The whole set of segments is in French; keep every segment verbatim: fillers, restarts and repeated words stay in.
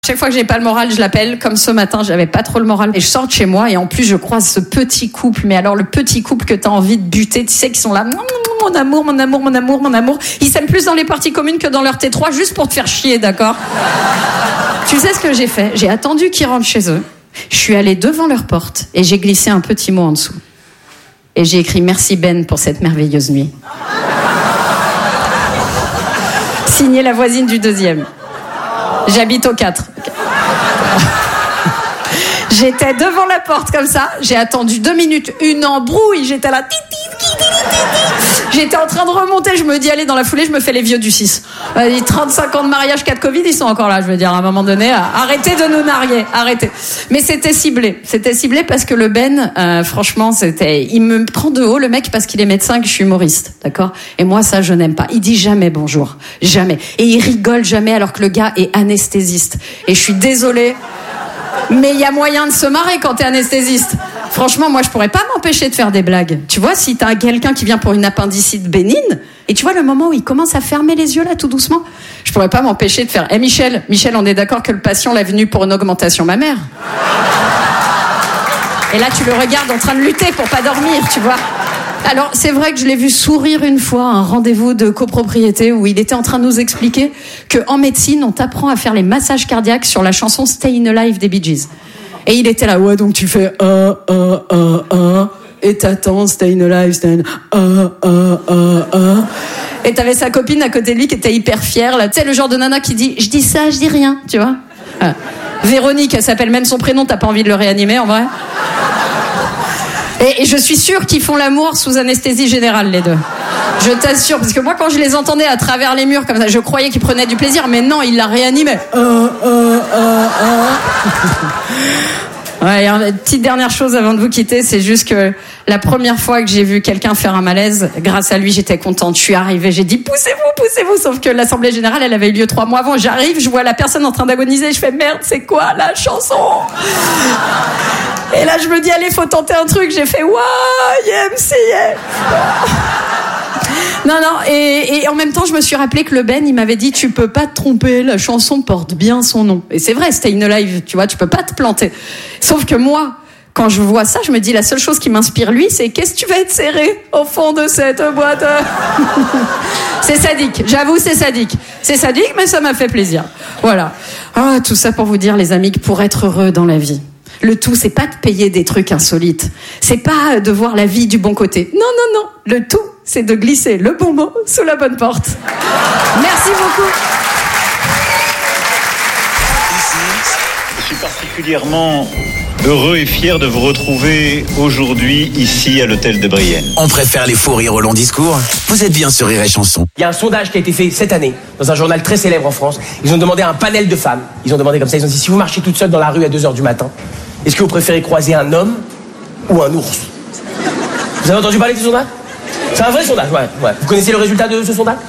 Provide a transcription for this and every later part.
Chaque fois que j'ai pas le moral, je l'appelle. Comme ce matin, j'avais pas trop le moral. Et je sors de chez moi et en plus, je croise ce petit couple. Mais alors, le petit couple que t'as envie de buter, tu sais, qu'ils sont là. Mon amour, mon amour, mon amour, mon amour. Ils s'aiment plus dans les parties communes que dans leur T trois, juste pour te faire chier, d'accord? Tu sais ce que j'ai fait? J'ai attendu qu'ils rentrent chez eux. Je suis allée devant leur porte et j'ai glissé un petit mot en dessous. Et j'ai écrit « Merci Ben pour cette merveilleuse nuit ». Signé la voisine du deuxième. J'habite au quatre. J'étais devant la porte comme ça, j'ai attendu deux minutes, une embrouille, j'étais là, j'étais en train de remonter, je me dis allez, dans la foulée je me fais les vieux du six. trente-cinq ans de mariage, quatre Covid, ils sont encore là, je veux dire, à un moment donné, arrêtez de nous narguer, arrêtez. Mais c'était ciblé, c'était ciblé parce que le Ben, euh, franchement, c'était, il me prend de haut le mec parce qu'il est médecin et que je suis humoriste, d'accord? Et moi ça je n'aime pas, il dit jamais bonjour, jamais. Et il rigole jamais alors que le gars est anesthésiste. Et je suis désolée, mais il y a moyen de se marrer quand t'es anesthésiste. Franchement, moi, je pourrais pas m'empêcher de faire des blagues. Tu vois, si t'as quelqu'un qui vient pour une appendicite bénigne, et tu vois le moment où il commence à fermer les yeux, là, tout doucement, je pourrais pas m'empêcher de faire « Eh, Michel, Michel, on est d'accord que le patient l'a venu pour une augmentation mammaire ?» Et là, tu le regardes en train de lutter pour pas dormir, tu vois. Alors, c'est vrai que je l'ai vu sourire une fois à un rendez-vous de copropriété où il était en train de nous expliquer qu'en médecine, on t'apprend à faire les massages cardiaques sur la chanson Stayin' Alive des Bee Gees. Et il était là, ouais, donc tu fais un, un, un, un, et t'attends, Stayin' Alive, Stayin', un, un, un, un. Et t'avais sa copine à côté de lui qui était hyper fière, là. Tu sais, le genre de nana qui dit, je dis ça, je dis rien, tu vois. Ah. Véronique, elle s'appelle même son prénom, t'as pas envie de le réanimer, en vrai? Et, et je suis sûre qu'ils font l'amour sous anesthésie générale, les deux. Je t'assure, parce que moi, quand je les entendais à travers les murs comme ça, je croyais qu'ils prenaient du plaisir, mais non, ils la réanimaient. Euh, euh, euh, euh. Ouais, et une petite dernière chose avant de vous quitter, c'est juste que la première fois que j'ai vu quelqu'un faire un malaise, grâce à lui, j'étais contente. Je suis arrivée, j'ai dit poussez-vous, poussez-vous. Sauf que l'Assemblée Générale, elle avait eu lieu trois mois avant. J'arrive, je vois la personne en train d'agoniser, je fais merde, c'est quoi la chanson? Et là, je me dis allez, faut tenter un truc. J'ai fait waouh, Y M C A. Non, non, et, et en même temps, je me suis rappelé que le Ben, il m'avait dit, tu peux pas te tromper, la chanson porte bien son nom. Et c'est vrai, Stayin' Alive, tu vois, tu peux pas te planter. Sauf que moi, quand je vois ça, je me dis, la seule chose qui m'inspire lui, c'est qu'est-ce que tu vas être serré au fond de cette boîte? C'est sadique, j'avoue, c'est sadique. C'est sadique, mais ça m'a fait plaisir. Voilà. Ah, tout ça pour vous dire, les amis, que pour être heureux dans la vie, le tout, c'est pas de payer des trucs insolites. C'est pas de voir la vie du bon côté. Non, non, non. Le tout, c'est de glisser le bon mot sous la bonne porte. Merci beaucoup. Je suis particulièrement heureux et fier de vous retrouver aujourd'hui ici à l'hôtel de Brienne. On préfère les faux rires au long discours. Vous êtes bien sur Rire et Chanson. Il y a un sondage qui a été fait cette année dans un journal très célèbre en France. Ils ont demandé à un panel de femmes. Ils ont demandé comme ça, ils ont dit si vous marchez toute seule dans la rue à deux heures du matin, est-ce que vous préférez croiser un homme ou un ours? Vous avez entendu parler de ce sondage? C'est un vrai sondage, ouais, ouais. Vous connaissez le résultat de ce sondage?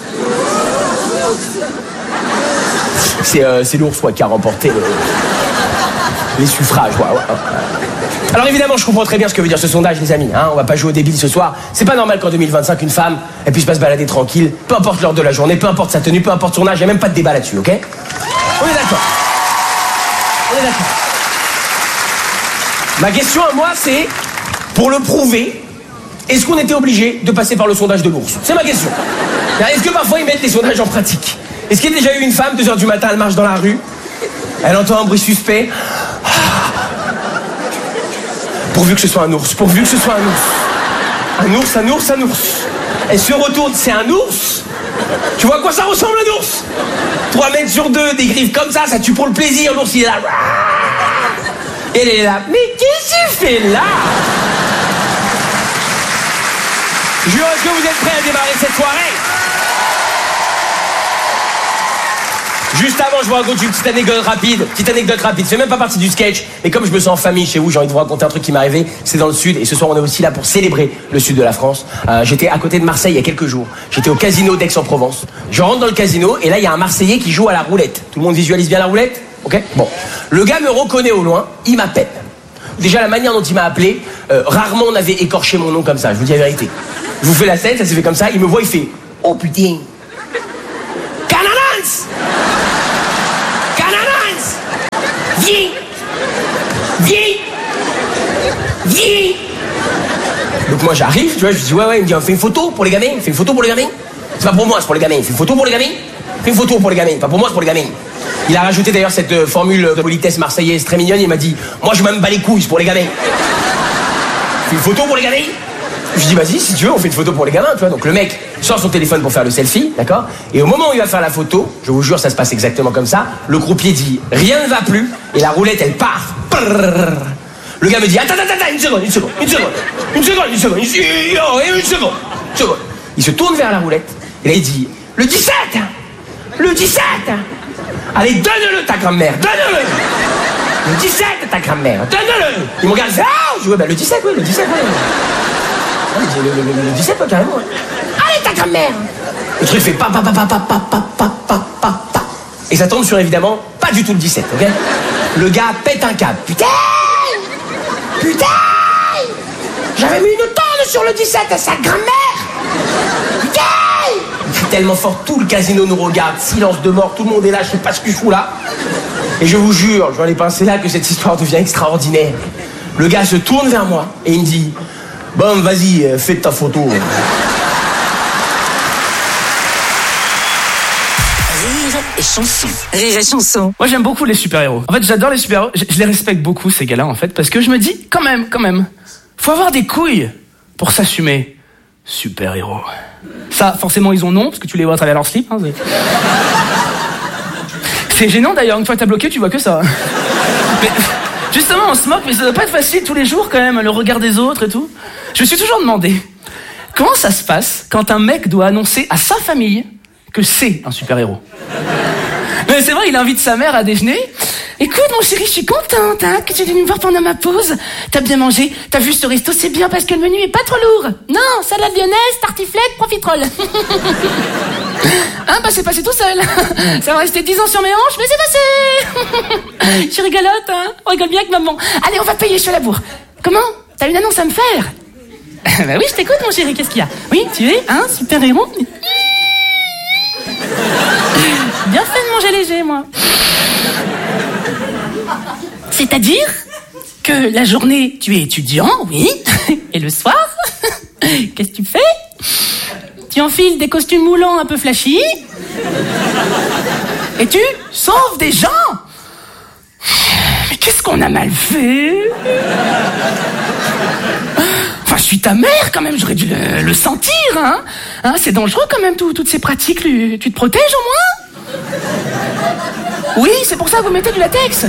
C'est euh, c'est l'ours ouais, qui a remporté le, les suffrages. Ouais, ouais. Alors évidemment, je comprends très bien ce que veut dire ce sondage, les amis. Hein, on va pas jouer au débile ce soir. C'est pas normal qu'en deux mille vingt-cinq, une femme, elle puisse pas se balader tranquille, peu importe l'heure de la journée, peu importe sa tenue, peu importe son âge, il n'y a même pas de débat là-dessus, ok? On est d'accord. On est d'accord. Ma question à moi, c'est, pour le prouver, est-ce qu'on était obligé de passer par le sondage de l'ours? C'est ma question. Est-ce que parfois ils mettent les sondages en pratique? Est-ce qu'il y a déjà eu une femme, deux heures du matin, elle marche dans la rue, elle entend un bruit suspect, pourvu que ce soit un ours, pourvu que ce soit un ours. Un ours, un ours, un ours. Elle se retourne, c'est un ours. Tu vois à quoi ça ressemble un ours? Trois mètres sur deux, des griffes comme ça, ça tue pour le plaisir, l'ours il est là. Et elle est là, mais qu'est-ce que tu fais là? Jure, est-ce que vous êtes prêts à démarrer cette soirée? Juste avant, je vous raconte une petite anecdote rapide. Petite anecdote rapide. C'est même pas partie du sketch. Mais comme je me sens en famille chez vous, j'ai envie de vous raconter un truc qui m'est arrivé. C'est dans le sud. Et ce soir, on est aussi là pour célébrer le sud de la France. Euh, j'étais à côté de Marseille il y a quelques jours. J'étais au casino d'Aix-en-Provence. Je rentre dans le casino et là, il y a un Marseillais qui joue à la roulette. Tout le monde visualise bien la roulette? Ok? Bon. Le gars me reconnaît au loin. Il m'appelle. Déjà, la manière dont il m'a appelé, euh, rarement on avait écorché mon nom comme ça. Je vous dis la vérité. Je vous fais la scène, ça s'est fait comme ça. Il me voit, il fait « Oh putain !» Donc moi j'arrive, tu vois, je dis ouais ouais, il me dit on fait une photo pour les gamins, on fait une photo pour les gamins. C'est pas pour moi, c'est pour les gamins. Il fait une photo pour les gamins. Fais une photo pour les gamins, pas pour moi, c'est pour les gamins. Il a rajouté d'ailleurs cette euh, formule de politesse marseillaise très mignonne, il m'a dit moi je m'en bats les couilles, c'est pour les gamins. Fais une photo pour les gamins. Je dis vas-y, si tu veux, on fait une photo pour les gamins, tu vois. Donc le mec sort son téléphone pour faire le selfie, d'accord. Et au moment où il va faire la photo, je vous jure, ça se passe exactement comme ça. Le croupier dit rien ne va plus et la roulette elle part. Brrr. Le gars me dit attends, attends, attends, une seconde, une seconde, une seconde, une seconde, une seconde, une seconde, une seconde, une seconde. Il se tourne vers la roulette et là il dit le dix-sept, le dix-sept. Allez, donne-le ta grand-mère, donne-le. Le dix-sept ta grand-mère, donne-le. Il me regarde, il fait ah, je dis ouais, bah le dix-sept, oui, le dix-sept, oui. Le, le, le, le dix-sept, ouais, carrément. Ouais. Allez, ta grand-mère. Le truc fait pa pa pa pa pa pa pa pa pa pa pa. Et ça tombe sur évidemment pas du tout le dix-sept, ok. Le gars pète un câble. Putain, putain, j'avais mis une tonne sur le dix-sept à sa grand-mère. Putain. Il crie tellement fort, tout le casino nous regarde, silence de mort, tout le monde est là, je sais pas ce que je fous là. Et je vous jure, je vois les pinceaux là que cette histoire devient extraordinaire. Le gars se tourne vers moi et il me dit bon, vas-y, fais ta photo. Rire et chanson. Rire et chanson. Moi, j'aime beaucoup les super-héros. En fait, j'adore les super-héros. Je, je les respecte beaucoup, ces gars-là, en fait, parce que je me dis, quand même, quand même, faut avoir des couilles pour s'assumer super-héros. Ça, forcément, ils ont non, parce que tu les vois à travers leur slip. Hein, c'est... c'est gênant, d'ailleurs. Une fois que t'as bloqué, tu vois que ça. Mais... justement, on se moque, mais ça doit pas être facile tous les jours quand même, le regard des autres et tout. Je me suis toujours demandé, comment ça se passe quand un mec doit annoncer à sa famille que c'est un super-héros? Mais c'est vrai, il invite sa mère à déjeuner. Écoute mon chéri, je suis contente hein, que tu es venu me voir pendant ma pause. T'as bien mangé, t'as vu ce resto, c'est bien parce que le menu est pas trop lourd. Non, salade lyonnaise, tartiflette, profiterole. Hein, bah c'est passé tout seul. Ça va rester dix ans sur mes hanches, mais c'est passé. Je suis rigolote, hein. On rigole bien avec maman. Allez, on va payer, je suis à la bourre. Comment? T'as une annonce à me faire? Bah oui, je t'écoute mon chéri, qu'est-ce qu'il y a? Oui, tu es un super-héros. Bien fait de manger léger, moi. C'est-à-dire que la journée, tu es étudiant, oui. Et le soir, qu'est-ce que tu fais? Tu enfiles des costumes moulants un peu flashy. Et tu sauves des gens. Mais qu'est-ce qu'on a mal fait? Enfin, je suis ta mère quand même, j'aurais dû le, le sentir, hein, hein. C'est dangereux quand même, tout, toutes ces pratiques. Tu te protèges au moins? Oui, c'est pour ça que vous mettez du latex.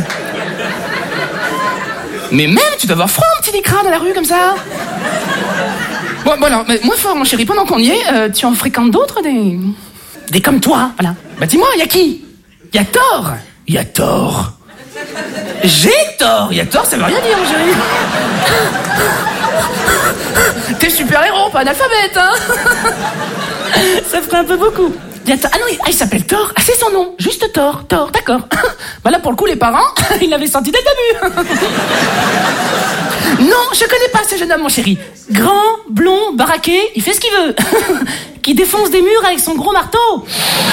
Mais même, tu dois avoir froid, un petit licra dans la rue comme ça. Bon, voilà, mais moins fort, mon chéri, pendant qu'on y est, euh, tu en fréquentes d'autres, des... des comme toi, voilà. Bah dis-moi, y a qui? Y a Thor. Y a Thor. J'ai Thor. Y a Thor, ça veut rien dire, mon chéri. T'es super-héros, pas analphabète, hein. Ça ferait un peu beaucoup. Y a Thor. Ah non, il, ah, il s'appelle Thor. Ah, c'est son nom. Juste Thor. Thor, d'accord. Bah là, pour le coup, les parents, ils l'avaient senti dès le début. Non, je connais pas ce jeune homme, mon chéri. Grand, blond, baraqué, il fait ce qu'il veut. Qui défonce des murs avec son gros marteau.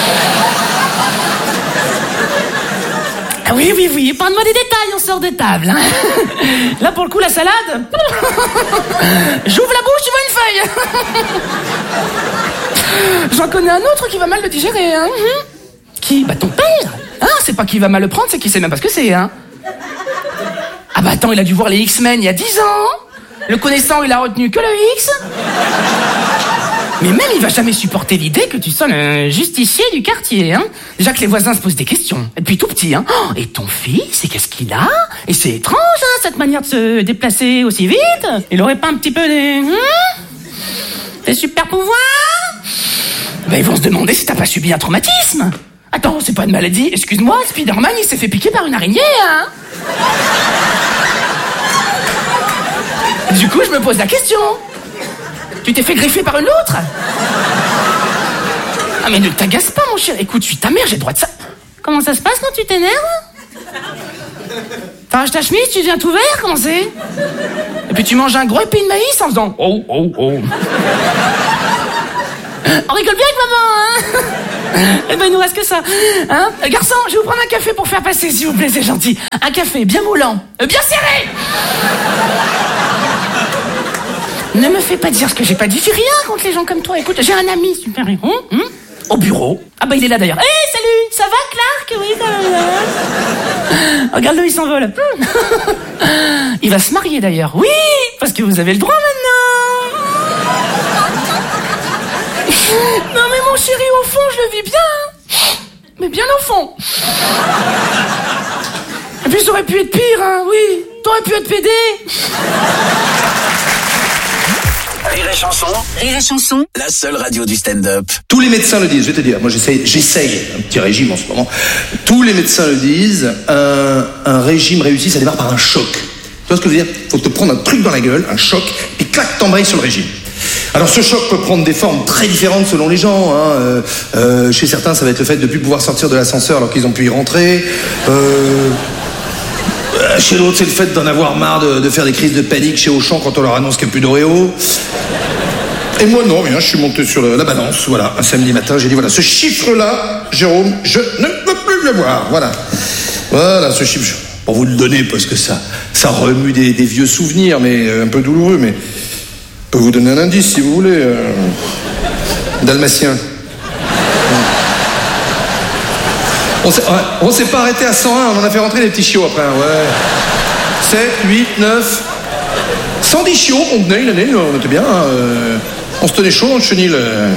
Ah oui, oui, oui, parle-moi des détails, on sort de table. Hein. Là, pour le coup, la salade... J'ouvre la bouche, tu vois une feuille. J'en connais un autre qui va mal le digérer. Hein. Qui? Bah ton père. Hein, c'est pas qu'il va mal le prendre, c'est qu'il sait même pas ce que c'est. Hein. Ah bah attends, il a dû voir les X-Men il y a dix ans. Le connaissant, il a retenu que le X. Mais même, il va jamais supporter l'idée que tu sois le justicier du quartier, hein. Déjà que les voisins se posent des questions. Depuis tout petit, hein. Oh, et ton fils, et qu'est-ce qu'il a? Et c'est étrange, hein, cette manière de se déplacer aussi vite. Il aurait pas un petit peu des... Hum des super pouvoirs? Ben, ils vont se demander si t'as pas subi un traumatisme. Attends, c'est pas une maladie. Excuse-moi, Spider-Man, il s'est fait piquer par une araignée, hein. Du coup, je me pose la question. Tu t'es fait greffer par une autre? Ah mais ne t'agace pas mon cher. Écoute, je suis ta mère, j'ai le droit de ça. Comment ça se passe quand tu t'énerves? T'arraches ta chemise, tu deviens tout vert, comment c'est? Et puis tu manges un gros épis de maïs en faisant oh oh oh. On rigole bien avec maman, hein? Eh ben il nous reste que ça, hein? Garçon, je vais vous prendre un café pour faire passer, s'il vous plaît, c'est gentil. Un café bien moulant, bien serré. Ne me fais pas dire ce que j'ai pas dit. J'ai rien contre les gens comme toi. Écoute, j'ai un ami super héros hein, au bureau. Ah bah il est là d'ailleurs. Hé, hey, salut, ça va Clark? Oui, ça va. Regarde-le, il s'envole. Il va se marier d'ailleurs. Oui, parce que vous avez le droit maintenant. Non mais mon chéri, au fond, je le vis bien. Mais bien au fond. Et puis ça aurait pu être pire, hein, oui. T'aurais pu être pédé. Rire et chanson. Rire et chanson. La seule radio du stand-up. Tous les médecins le disent, je vais te dire, moi j'essaye, j'essaye un petit régime en ce moment. Tous les médecins le disent, un, un régime réussi, ça démarre par un choc. Tu vois ce que je veux dire? Faut te prendre un truc dans la gueule, un choc, puis clac, t'embrayes sur le régime. Alors ce choc peut prendre des formes très différentes selon les gens. Hein. Euh, euh, chez certains, ça va être le fait de ne plus pouvoir sortir de l'ascenseur alors qu'ils ont pu y rentrer. Euh, chez l'autre, c'est le fait d'en avoir marre de, de faire des crises de panique chez Auchan quand on leur annonce qu'il n'y a plus d'Oreo. Et moi, non, rien, je suis monté sur le, la balance, voilà, un samedi matin, j'ai dit, voilà, ce chiffre-là, Jérôme, je ne peux plus le voir, voilà. Voilà, ce chiffre, pour vous le donner, parce que ça, ça remue des, des vieux souvenirs, mais un peu douloureux, mais je peux vous donner un indice, si vous voulez. Euh, Dalmatien. On s'est, ouais, on s'est pas arrêté à cent un, on en a fait rentrer des petits chiots après, ouais. sept, huit, neuf... cent dix chiots, on tenait une année, on était bien, hein, euh, on se tenait chaud dans le chenil. Euh.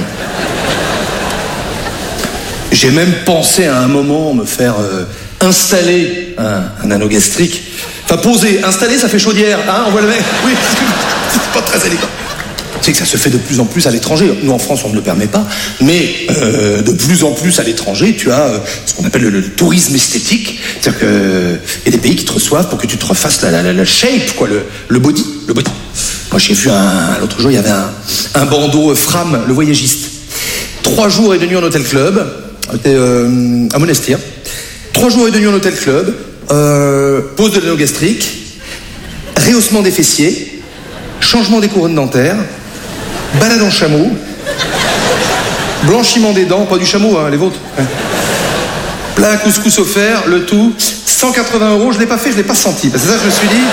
J'ai même pensé à un moment me faire euh, installer un, un anneau gastrique. Enfin, poser, installer, ça fait chaudière, hein, on voit le mec. Oui, c'est pas très élégant. Tu sais que ça se fait de plus en plus à l'étranger. Nous, en France, on ne le permet pas, mais euh, de plus en plus à l'étranger, tu as euh, ce qu'on appelle le, le tourisme esthétique. C'est-à-dire qu'il y a des pays qui te reçoivent pour que tu te refasses la, la, la shape, quoi, le, le body, le body. Moi, j'ai vu un, l'autre jour, il y avait un, un bandeau Fram, le voyagiste. Trois jours et deux nuits en hôtel club, c'était euh, à Monastir. Trois jours et deux nuits en hôtel club, euh, pose de l'anneau gastrique, rehaussement des fessiers, changement des couronnes dentaires, balade en chameau, blanchiment des dents, pas du chameau, hein, les vôtres. Hein. Plat couscous offert, le tout, cent quatre-vingts euros, je l'ai pas fait, je l'ai pas senti. C'est ça que je me suis dit.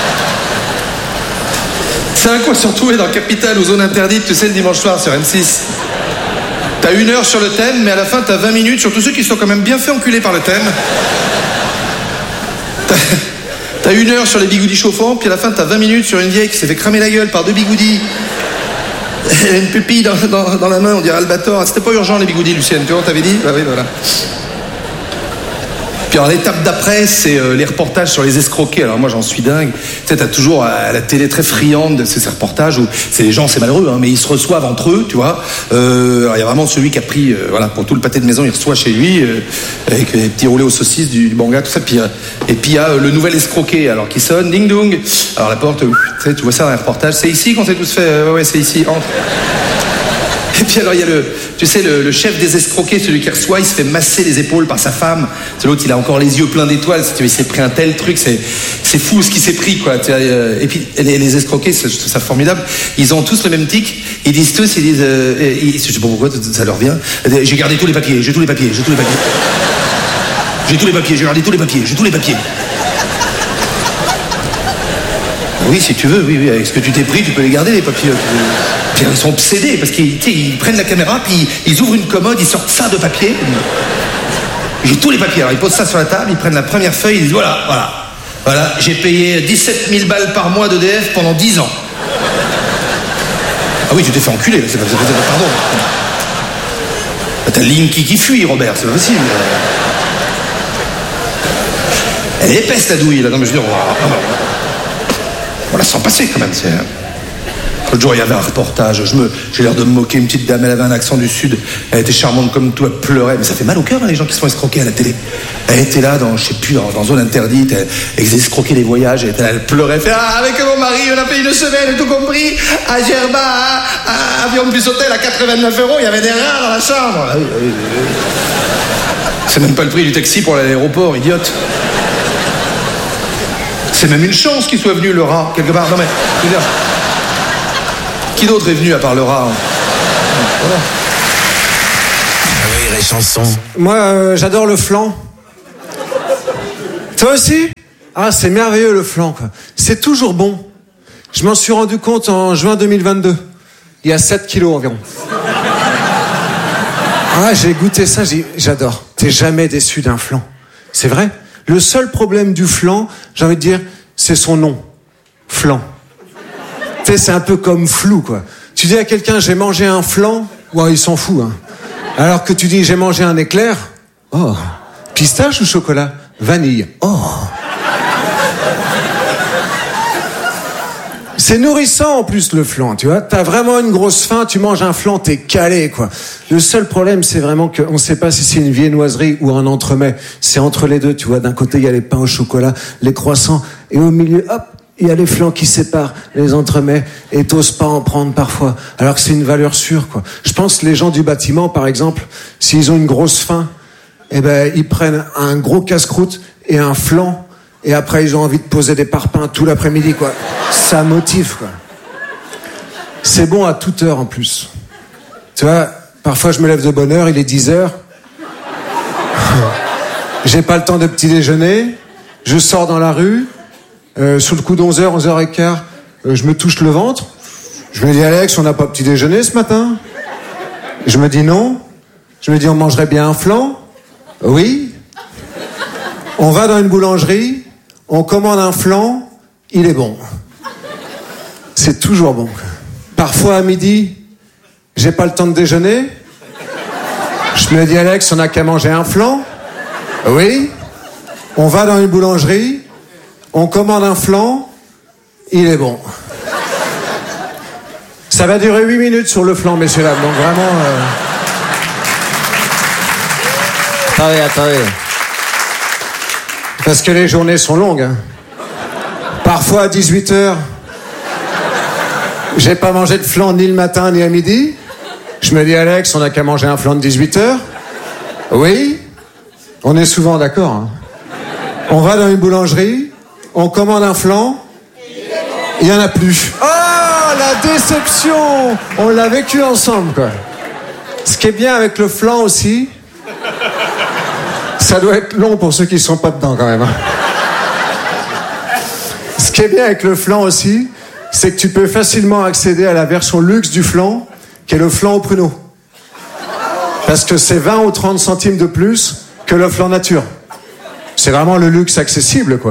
C'est un coup à se retrouver dans Capital ou Zone Interdite, tu sais, le dimanche soir sur M six. T'as une heure sur le thème, mais à la fin t'as vingt minutes sur tous ceux qui sont quand même bien fait enculer par le thème. T'as, t'as une heure sur les bigoudis chauffants, puis à la fin t'as vingt minutes sur une vieille qui s'est fait cramer la gueule par deux bigoudis. Elle a une pupille dans, dans, dans la main, on dirait Albator. C'était pas urgent les bigoudis, Lucienne, tu vois, on t'avait dit? Bah oui, voilà. Puis alors l'étape d'après, c'est euh, les reportages sur les escroqués. Alors moi j'en suis dingue. Tu sais, t'as toujours à la télé très friande de ces, ces reportages où c'est les gens, c'est malheureux, hein, mais ils se reçoivent entre eux, tu vois. Euh, alors il y a vraiment celui qui a pris, euh, voilà, pour tout le pâté de maison, il reçoit chez lui euh, avec les petits roulés aux saucisses, du, du banga, tout ça. Puis, euh, et puis il y a euh, le nouvel escroqué, alors qui sonne, ding dong. Alors la porte, euh, tu sais, tu vois ça dans les reportages. C'est ici qu'on s'est tous fait. Euh, ouais, c'est ici. Entre. Et puis alors il y a le, tu sais, le, le chef des escroqués, celui qui reçoit, il se fait masser les épaules par sa femme. C'est l'autre, il a encore les yeux pleins d'étoiles. Si tu veux, il s'est pris un tel truc, c'est, c'est fou ce qui s'est pris, quoi. Tu vois, et puis les, les escroqués, c'est, c'est ça formidable. Ils ont tous le même tic. Ils disent tous, ils disent, euh, ils, je sais pas pourquoi ça leur vient. J'ai gardé tous les papiers, j'ai tous les papiers, j'ai tous les papiers. J'ai tous les papiers, j'ai gardé tous les papiers, j'ai tous les papiers. Oui, si tu veux, oui, oui. Avec ce que tu t'es pris, tu peux les garder, les papiers. Puis ils sont obsédés, parce qu'ils ils prennent la caméra, puis ils ouvrent une commode, ils sortent ça de papier. J'ai tous les papiers. Alors ils posent ça sur la table, ils prennent la première feuille, ils disent voilà, voilà. Voilà, j'ai payé dix-sept mille balles par mois d'E D F pendant dix ans. Ah oui, tu t'es fait enculer, c'est pas, c'est pas, c'est pas pardon. T'as Linky qui fuit, Robert, c'est pas possible. Elle est épaisse, la douille, là. Non, mais je veux dire, on la sent passer quand même. C'est... L'autre jour, il y avait un reportage. Je me, j'ai l'air de me moquer. Une petite dame, elle avait un accent du Sud. Elle était charmante comme tout. Elle pleurait. Mais ça fait mal au cœur, hein, les gens qui se font escroquer à la télé. Elle était là, dans, je sais plus, dans, dans zone interdite. Elle, elle faisait escroquer les voyages. Elle, était là, elle pleurait. Elle fait ah, avec mon mari, on a payé une semaine, tout compris. À Gerba, à, à avion plus hôtel à quatre-vingt-neuf euros. Il y avait des rats dans la chambre. Ah, oui, oui, oui. C'est même pas le prix du taxi pour aller à l'aéroport, idiote. C'est même une chance qu'il soit venu, le rat, quelque part. Non mais, je veux dire, qui d'autre est venu à part le rat? Voilà. Rire et chanson. Moi, euh, j'adore le flan. Toi aussi? Ah, c'est merveilleux le flan, quoi. C'est toujours bon. Je m'en suis rendu compte en juin deux mille vingt-deux. Il y a sept kilos environ. Ah, j'ai goûté ça, j'ai... j'adore. T'es jamais déçu d'un flan. C'est vrai. Le seul problème du flan, j'ai envie de dire, c'est son nom. Flan. Tu sais, c'est un peu comme flou, quoi. Tu dis à quelqu'un, j'ai mangé un flan, ouais, il s'en fout, hein. Alors que tu dis, j'ai mangé un éclair, oh. Pistache ou chocolat? Vanille, oh. C'est nourrissant en plus le flan, tu vois. T'as vraiment une grosse faim, tu manges un flan, t'es calé, quoi. Le seul problème, c'est vraiment qu'on ne sait pas si c'est une viennoiserie ou un entremets. C'est entre les deux, tu vois. D'un côté, il y a les pains au chocolat, les croissants, et au milieu, hop, il y a les flans qui séparent les entremets, et t'oses pas en prendre parfois. Alors que c'est une valeur sûre, quoi. Je pense que les gens du bâtiment, par exemple, s'ils ont une grosse faim, eh ben, ils prennent un gros casse-croûte et un flan. Et après, ils ont envie de poser des parpaings tout l'après-midi, quoi. Ça motive, quoi. C'est bon à toute heure, en plus. Tu vois, parfois, je me lève de bonne heure, il est dix heures. J'ai pas le temps de petit déjeuner. Je sors dans la rue. Euh, sous le coup d'onze heures, onze heures quinze, euh, je me touche le ventre. Je me dis, Alex, on n'a pas petit déjeuner ce matin? Je me dis non. Je me dis, on mangerait bien un flan? Oui. On va dans une boulangerie. On commande un flan, il est bon. C'est toujours bon. Parfois à midi, j'ai pas le temps de déjeuner. Je me dis, Alex, on n'a qu'à manger un flan. Oui. On va dans une boulangerie, on commande un flan, il est bon. Ça va durer huit minutes sur le flan, messieurs dames. Donc vraiment... Euh... Attendez, attendez. Parce que les journées sont longues. Hein. Parfois à dix-huit heures, j'ai pas mangé de flan ni le matin ni à midi. Je me dis, Alex, on n'a qu'à manger un flan de dix-huit heures. Oui. On est souvent d'accord. Hein. On va dans une boulangerie, on commande un flan, il y en a plus. Oh, la déception! On l'a vécu ensemble, quoi. Ce qui est bien avec le flan aussi, ça doit être long pour ceux qui ne sont pas dedans, quand même. Hein. Ce qui est bien avec le flan aussi, c'est que tu peux facilement accéder à la version luxe du flan, qui est le flan au pruneau. Parce que c'est vingt ou trente centimes de plus que le flan nature. C'est vraiment le luxe accessible, quoi.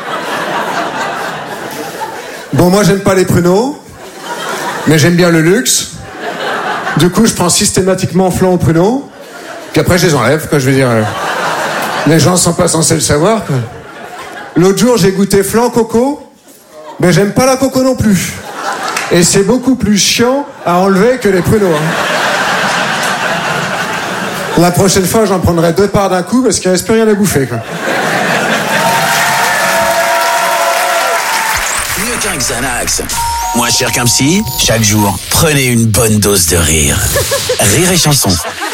Bon, moi, j'aime pas les pruneaux, mais j'aime bien le luxe. Du coup, je prends systématiquement flan au pruneau, puis après, je les enlève, quoi, je veux dire... Les gens sont pas censés le savoir, quoi. L'autre jour, j'ai goûté flan coco, mais j'aime pas la coco non plus. Et c'est beaucoup plus chiant à enlever que les pruneaux. Hein. La prochaine fois, j'en prendrai deux parts d'un coup parce qu'il reste plus rien à bouffer, quoi. Mieux qu'un Xanax. Moins cher qu'un psy, chaque jour, prenez une bonne dose de rire. Rire et chanson.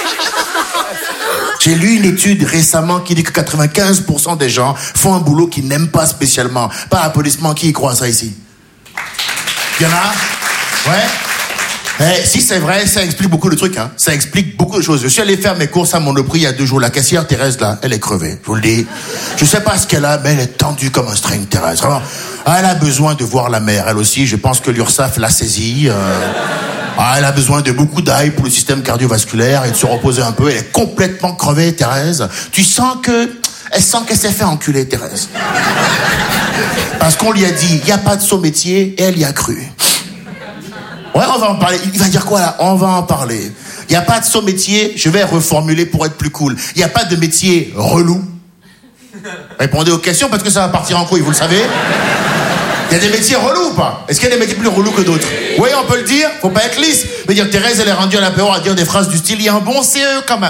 J'ai lu une étude récemment qui dit que quatre-vingt-quinze pour cent des gens font un boulot qu'ils n'aiment pas spécialement. Pas applaudissements, qui y croit ça ici? Il y en a? Ouais? Eh, si c'est vrai, ça explique beaucoup de trucs, hein. Ça explique beaucoup de choses. Je suis allé faire mes courses à Monoprix il y a deux jours. La caissière Thérèse, là, elle est crevée. Je vous le dis. Je sais pas ce qu'elle a, mais elle est tendue comme un string, Thérèse. Vraiment. Elle a besoin de voir la mer. Elle aussi, je pense que l'URSSAF l'a saisie. Euh... Ah, elle a besoin de beaucoup d'ail pour le système cardiovasculaire et de se reposer un peu. Elle est complètement crevée, Thérèse. Tu sens que... Elle sent qu'elle s'est fait enculer, Thérèse. Parce qu'on lui a dit, il n'y a pas de saut métier, et elle y a cru. Ouais, on va en parler. Il va dire quoi, là? On va en parler. Il n'y a pas de saut métier, je vais reformuler pour être plus cool. Il n'y a pas de métier relou. Répondez aux questions parce que ça va partir en couille, vous le savez. Il y a des métiers relous ou pas? Est-ce qu'il y a des métiers plus relous que d'autres? Oui, on peut le dire, faut pas être lisse. Mais dire, Thérèse, elle est rendue à l'apéro à dire des phrases du style, il y a un bon C E quand même.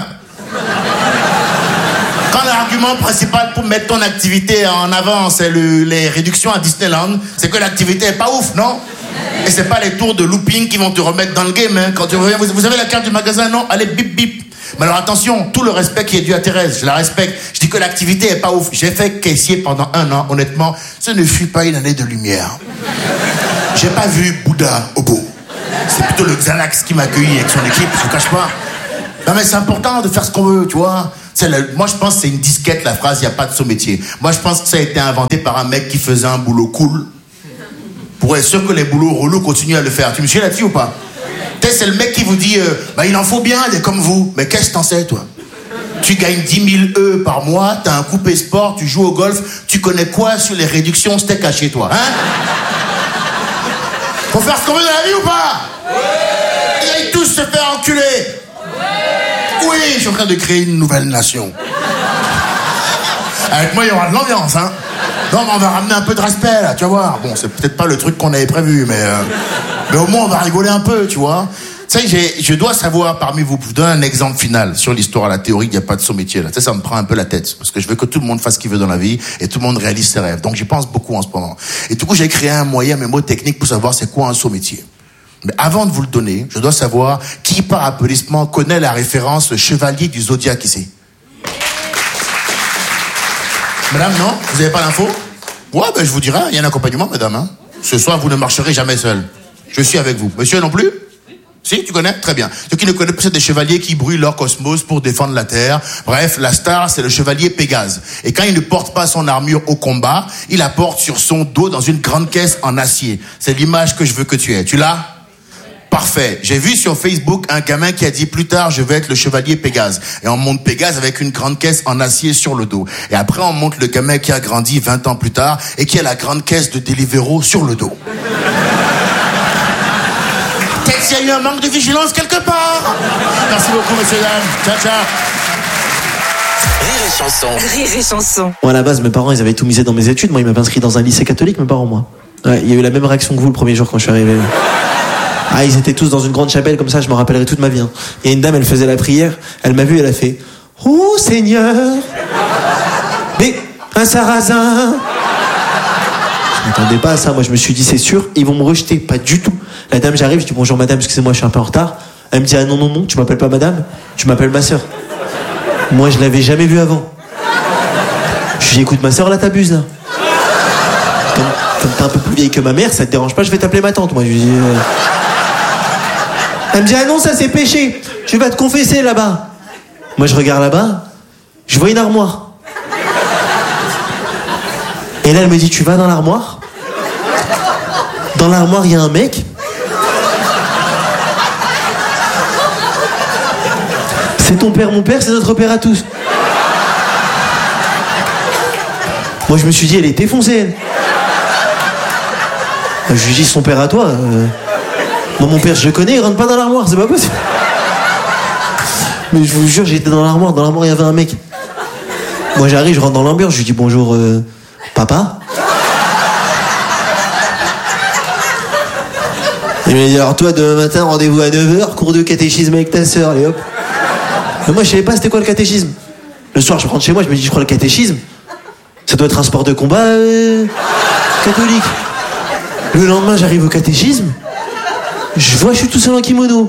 Quand l'argument principal pour mettre ton activité en avant, c'est le, les réductions à Disneyland, c'est que l'activité est pas ouf, non? Et c'est pas les tours de looping qui vont te remettre dans le game, hein. Quand tu reviens, vous, vous avez la carte du magasin, non? Allez, bip bip. Mais alors attention, tout le respect qui est dû à Thérèse, je la respecte. Je dis que l'activité est pas ouf. J'ai fait caissier pendant un an, honnêtement, ce ne fut pas une année de lumière. J'ai pas vu Bouddha au bout. C'est plutôt le Xanax qui m'a accueilli avec son équipe, je vous cache pas. Non mais c'est important de faire ce qu'on veut, tu vois. C'est le, moi je pense que c'est une disquette la phrase, il n'y a pas de saut métier. Moi je pense que ça a été inventé par un mec qui faisait un boulot cool. pour être sûr que les boulots relous continuent à le faire. Tu me suis là-dessus ou pas? Peut-être c'est le mec qui vous dit euh, bah, il en faut bien, il est comme vous. Mais qu'est-ce que t'en sais, toi? Tu gagnes dix mille euros par mois, t'as un coupé sport, tu joues au golf, tu connais quoi sur les réductions steak à chez toi, hein? Faut faire ce qu'on veut dans la vie ou pas? Ils aillent tous se faire enculer. Oui, je suis en train de créer une nouvelle nation. Avec moi, il y aura de l'ambiance, hein. Non, mais on va ramener un peu de respect, là, tu vas voir. Bon, c'est peut-être pas le truc qu'on avait prévu, mais... Euh, mais au moins, on va rigoler un peu, tu vois. Tu sais, j'ai, je dois savoir parmi vous, je vous donne un exemple final sur l'histoire, la théorie, il n'y a pas de saut métier, là. Tu sais, ça me prend un peu la tête, parce que je veux que tout le monde fasse ce qu'il veut dans la vie, et tout le monde réalise ses rêves. Donc, j'y pense beaucoup en ce moment. Et du coup, j'ai créé un moyen, mes mots techniques, pour savoir c'est quoi un saut métier. Mais avant de vous le donner, je dois savoir qui, par applaudissement, connaît la référence chevalier du zodiaque ici. Madame, non? Vous n'avez pas l'info? Ouais, ben je vous dirai, il y a un accompagnement, madame. Hein. Ce soir, vous ne marcherez jamais seul. Je suis avec vous. Monsieur non plus? Si, tu connais? Très bien. Ceux qui ne connaissent pas, c'est des chevaliers qui brûlent leur cosmos pour défendre la Terre. Bref, la star, c'est le chevalier Pégase. Et quand il ne porte pas son armure au combat, il la porte sur son dos dans une grande caisse en acier. C'est l'image que je veux que tu aies. Tu l'as? Parfait. J'ai vu sur Facebook un gamin qui a dit plus tard je vais être le chevalier Pégase. Et on monte Pégase avec une grande caisse en acier sur le dos. Et après on monte le gamin qui a grandi vingt ans plus tard et qui a la grande caisse de Deliveroo sur le dos. Peut-être qu'il y a eu un manque de vigilance quelque part. Merci beaucoup messieurs dames. Ciao ciao. Rire et chanson. Rire et chanson. Moi à la base mes parents ils avaient tout misé dans mes études. Moi ils m'avaient inscrit dans un lycée catholique mes parents moi. Ouais, il y a eu la même réaction que vous le premier jour quand je suis arrivé. Ah, ils étaient tous dans une grande chapelle comme ça, je me rappellerai toute ma vie. Hein. Et une dame, elle faisait la prière, elle m'a vu, elle a fait « Oh Seigneur, mais un sarrasin !» Je m'attendais pas à ça, moi je me suis dit c'est sûr, ils vont me rejeter, pas du tout. La dame, j'arrive, je dis « Bonjour madame, excusez-moi, je suis un peu en retard. » Elle me dit « Ah non, non, non, tu m'appelles pas madame, tu m'appelles ma sœur. » Moi je l'avais jamais vue avant. Je lui dis « Écoute ma sœur, là t'abuses là. Comme, comme t'es un peu plus vieille que ma mère, ça te dérange pas, je vais t'appeler ma tante. » Moi je lui dis... Euh... Elle me dit « Ah non, ça c'est péché. Tu vas te confesser là-bas. » Moi, je regarde là-bas. Je vois une armoire. Et là, elle me dit « Tu vas dans l'armoire ? Dans l'armoire, il y a un mec. C'est ton père, mon père, c'est notre père à tous. » Moi, je me suis dit « Elle est défoncée, elle. » Je lui dis « Son père à toi euh... ?» Moi, mon père, je le connais, il rentre pas dans l'armoire, c'est pas possible. Mais je vous jure, j'étais dans l'armoire, dans l'armoire, il y avait un mec. Moi, j'arrive, je rentre dans l'ambiance, je lui dis bonjour, euh, papa. Il m'a dit, alors toi, demain matin, rendez-vous à neuf heures, cours de catéchisme avec ta sœur, allez hop. Mais moi, je savais pas c'était quoi le catéchisme. Le soir, je rentre chez moi, je me dis, je crois le catéchisme, ça doit être un sport de combat euh, catholique. Le lendemain, j'arrive au catéchisme. Je vois, je suis tout seul en kimono.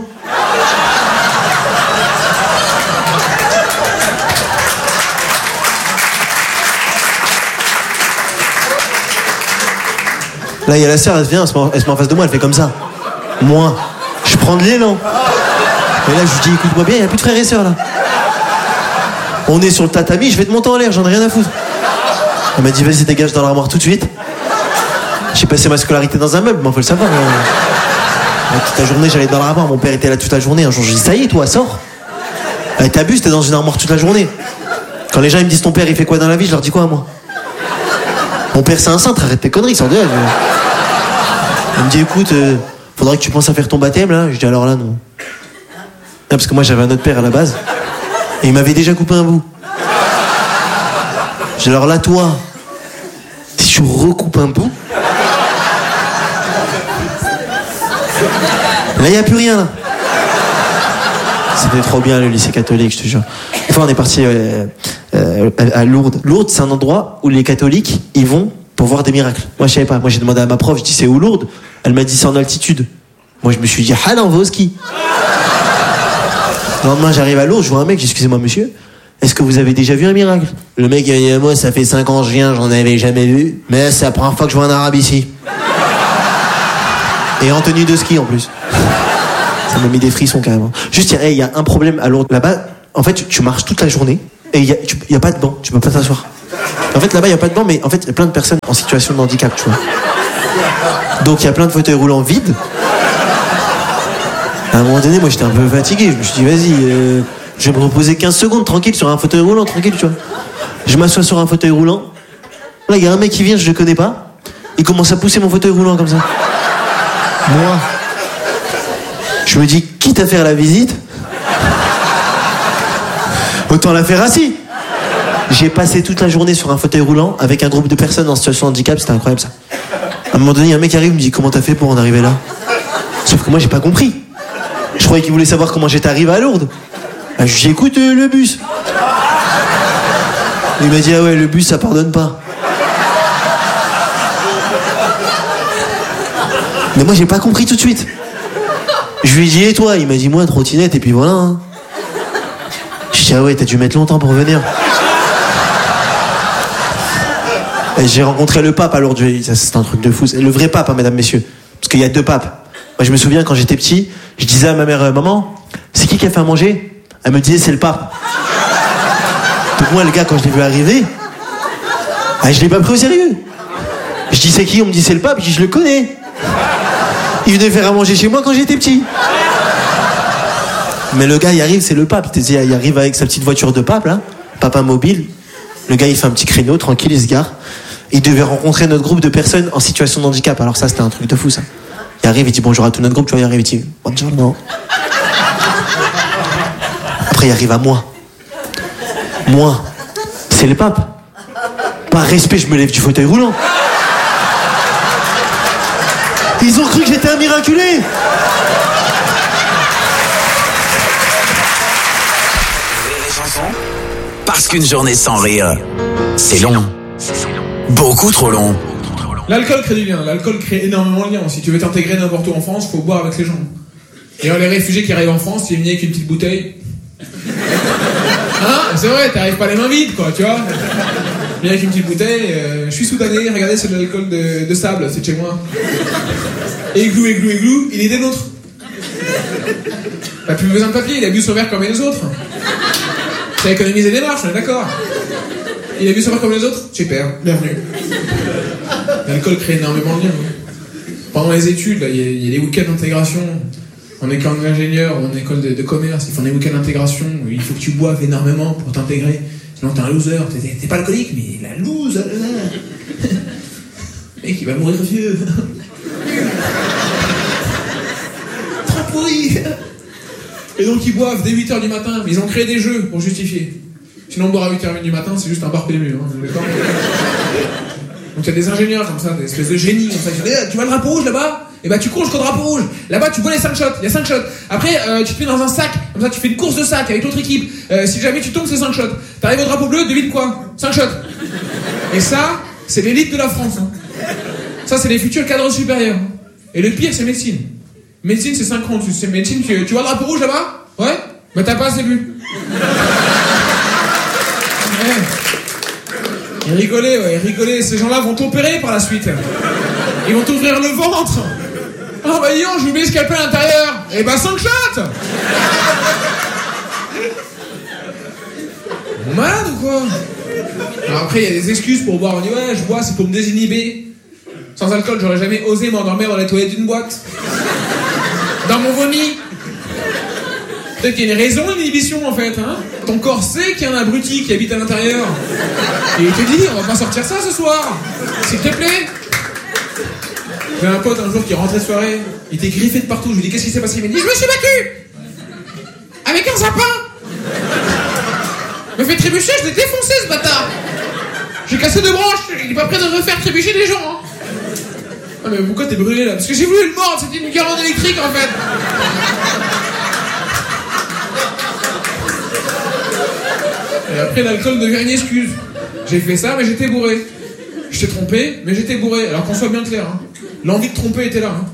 Là, il y a la sœur, elle vient, elle se, met en, elle se met en face de moi, elle fait comme ça. Moi, je prends de l'élan. Et là, je lui dis, écoute-moi bien, il n'y a plus de frères et sœurs, là. On est sur le tatami, je vais te monter en l'air, j'en ai rien à foutre. Elle m'a dit, vas-y, dégage dans l'armoire tout de suite. J'ai passé ma scolarité dans un meuble, mais faut le savoir. Mais... toute la journée, j'allais dans l'armoire, mon père était là toute la journée. Un jour, je dis, ça y est, toi, sors. Eh, t'abuses, t'es dans une armoire toute la journée. Quand les gens ils me disent, ton père, il fait quoi dans la vie, je leur dis quoi, moi? Mon père, c'est un cintre, arrête tes conneries, sors de là. Il me dit, écoute, euh, faudrait que tu penses à faire ton baptême, là. Je dis, alors là, non. Non, parce que moi, j'avais un autre père à la base. Et il m'avait déjà coupé un bout. Je dis, alors là, toi, si tu recoupes un bout, là, il n'y a plus rien, là. C'était trop bien, le lycée catholique, je te jure. Une fois, on est parti euh, euh, à Lourdes. Lourdes, c'est un endroit où les catholiques, ils vont pour voir des miracles. Moi, je savais pas. Moi, j'ai demandé à ma prof, je dis, c'est où Lourdes? Elle m'a dit, c'est en altitude. Moi, je me suis dit, ah là, on va au ski. Le lendemain, j'arrive à Lourdes, je vois un mec, j'ai dit, excusez-moi, monsieur, est-ce que vous avez déjà vu un miracle? Le mec, il m'a dit, moi, ça fait cinq ans que je viens, j'en avais jamais vu. Mais c'est la première fois que je vois un arabe ici. Et en tenue de ski, en plus. Ça m'a mis des frissons carrément. Juste, il hey, y a un problème à Lourdes. Là-bas, en fait, tu, tu marches toute la journée et il n'y a, y a pas de banc, tu peux pas t'asseoir. En fait, là-bas, il n'y a pas de banc, mais en fait, il y a plein de personnes en situation de handicap, tu vois. Donc il y a plein de fauteuils roulants vides. À un moment donné, moi j'étais un peu fatigué. Je me suis dit, vas-y, euh, je vais me reposer quinze secondes tranquille sur un fauteuil roulant, tranquille, tu vois. Je m'assois sur un fauteuil roulant. Là, il y a un mec qui vient, je le connais pas. Il commence à pousser mon fauteuil roulant comme ça. Moi, je me dis, quitte à faire la visite, autant la faire assis. J'ai passé toute la journée sur un fauteuil roulant avec un groupe de personnes en situation de handicap, c'était incroyable ça. À un moment donné, un mec arrive, me dit, comment t'as fait pour en arriver là? Sauf que moi, j'ai pas compris. Je croyais qu'il voulait savoir comment j'étais arrivé à Lourdes. Ah, je lui dis, écoute, euh, le bus. Il m'a dit, ah ouais, le bus, ça pardonne pas. Mais moi, j'ai pas compris tout de suite. Je lui ai dit, et toi? Il m'a dit, moi, trottinette, et puis voilà. Hein. Je dis, ah ouais, t'as dû mettre longtemps pour venir. Et j'ai rencontré le pape à Lourdes. Ça, c'est un truc de fou. Le vrai pape, hein, mesdames, messieurs. Parce qu'il y a deux papes. Moi, je me souviens, quand j'étais petit, je disais à ma mère, maman, c'est qui qui a fait à manger? Elle me disait, c'est le pape. Donc moi, le gars, quand je l'ai vu arriver, ah, je l'ai pas pris au sérieux. Je dis, c'est qui? On me dit, c'est le pape. Je dis, je le connais. Il venait faire à manger chez moi quand j'étais petit. Mais le gars, il arrive, c'est le pape. Il arrive avec sa petite voiture de pape, là, papa mobile. Le gars, il fait un petit créneau, tranquille, il se gare. Il devait rencontrer notre groupe de personnes en situation de handicap. Alors ça, c'était un truc de fou, ça. Il arrive, il dit bonjour à tout notre groupe, tu vois, il arrive, il dit bonjour, non. Après, il arrive à moi. Moi, c'est le pape. Par respect, je me lève du fauteuil roulant. Ils ont cru que j'étais un miraculé. Parce qu'une journée sans rire, c'est long. Beaucoup trop long. L'alcool crée du lien, l'alcool crée énormément de liens. Si tu veux t'intégrer n'importe où en France, faut boire avec les gens. Et alors, les réfugiés qui arrivent en France, ils viennent avec une petite bouteille. Hein? C'est vrai, t'arrives pas les mains vides, quoi, tu vois. Viens avec une petite bouteille, euh, je suis soudanais, regardez, c'est de l'alcool de, de sable, c'est de chez moi. Églou, églou, églou, il est des nôtres. T'as plus besoin de papier, il a bu son verre comme les autres. T'as économisé des marches, on est d'accord. Il a bu son verre comme les autres? Super, bienvenue. L'alcool crée énormément de liens. Pendant les études, il y, y a des week-ends d'intégration. En école d'ingénieur ou en école de, de commerce, ils font des week-ends d'intégration où il faut que tu boives énormément pour t'intégrer. Sinon t'es un loser, t'es, t'es pas alcoolique, mais la loose. Mec, il va mourir vieux. Trop pourri. Et donc ils boivent dès huit heures du matin, mais ils ont créé des jeux pour justifier. Sinon boire à huit heures du matin, c'est juste un bar P M U, hein, d'accord. Donc il y a des ingénieurs comme ça, des espèces de génies comme ça. Ils disent, eh, tu vois le drapeau rouge là-bas? Et bah tu cours jusqu'au drapeau rouge. Là-bas tu bois les cinq shots, il y a cinq shots. Après euh, tu te mets dans un sac, comme ça tu fais une course de sac avec l'autre équipe. Euh, si jamais tu tombes, c'est cinq shots. T'arrives au drapeau bleu, devine quoi? cinq shots. Et ça, c'est l'élite de la France. Hein. Ça, c'est les futurs cadres supérieurs. Et le pire, c'est médecine. Médecine, c'est synchron. C'est médecine, tu, tu vois le drapeau rouge là-bas? Ouais? Bah t'as pas assez bu. Ouais. Ils rigolaient, ouais, ils rigolaient. Ces gens-là vont t'opérer par la suite. Ils vont t'ouvrir le ventre. Oh bah yon, j'ai oublié le scalpel à l'intérieur. Et bah cinq shots. Malade ou quoi? Alors après, il y a des excuses pour boire. On dit ouais, je bois, c'est pour me désinhiber. Sans alcool, j'aurais jamais osé m'endormir dans les toilettes d'une boîte. Dans mon vomi. Peut-être qu'il y a une raison, une inhibition en fait. Hein. Ton corps sait qu'il y a un abruti qui habite à l'intérieur. Et il te dit, on va pas sortir ça ce soir. S'il te plaît. J'ai un pote un jour qui rentrait de soirée. Il était griffé de partout. Je lui dis, qu'est-ce qui s'est passé? Il m'a dit, je me suis battu avec un sapin. Il m'a fait trébucher, je l'ai défoncé ce bâtard. J'ai cassé deux branches. Il est pas prêt de refaire trébucher des gens. Hein. Ah mais pourquoi t'es brûlé là? Parce que j'ai voulu le mordre, c'était une guirlande électrique en fait. Et après l'alcool devient une excuse. J'ai fait ça mais j'étais bourré. Je t'ai trompé mais j'étais bourré. Alors qu'on soit bien clair, hein. L'envie de tromper était là. Hein.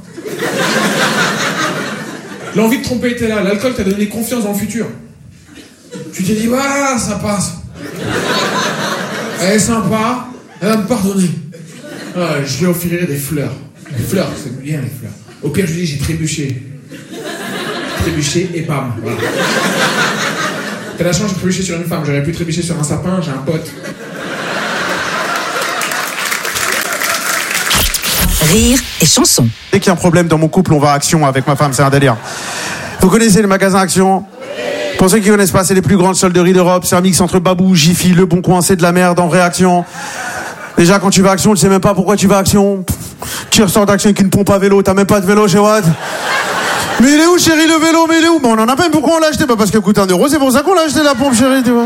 L'envie de tromper était là. L'alcool t'a donné confiance dans le futur. Tu t'es dit, ah, ça passe. Elle est sympa, elle va me pardonner. Ah, je lui offrirai des fleurs. Des fleurs, c'est bien les fleurs. Au pire, je lui dis, j'ai trébuché. Trébuché et pam. Voilà. T'as la chance, j'ai trébuché sur une femme. J'aurais pu trébucher sur un sapin, j'ai un pote. Rire et chanson. Dès qu'il y a un problème dans mon couple, on va à Action avec ma femme, c'est un délire. Vous connaissez le magasin Action ? Pour ceux qui connaissent pas, c'est les plus grandes solderies d'Europe. C'est un mix entre Babou, Jiffy, Le Bon Coin, c'est de la merde en vraie Action. Déjà, quand tu vas à Action, tu sais même pas pourquoi tu vas à Action. Tu ressors d'Action avec une pompe à vélo, t'as même pas de vélo chez Watt. Mais il est où, chérie, le vélo? Mais il est où? Bon, on en a pas, pourquoi on l'a acheté? Pas parce qu'il coûte un euro, c'est pour ça qu'on l'a acheté la pompe, chérie, tu vois.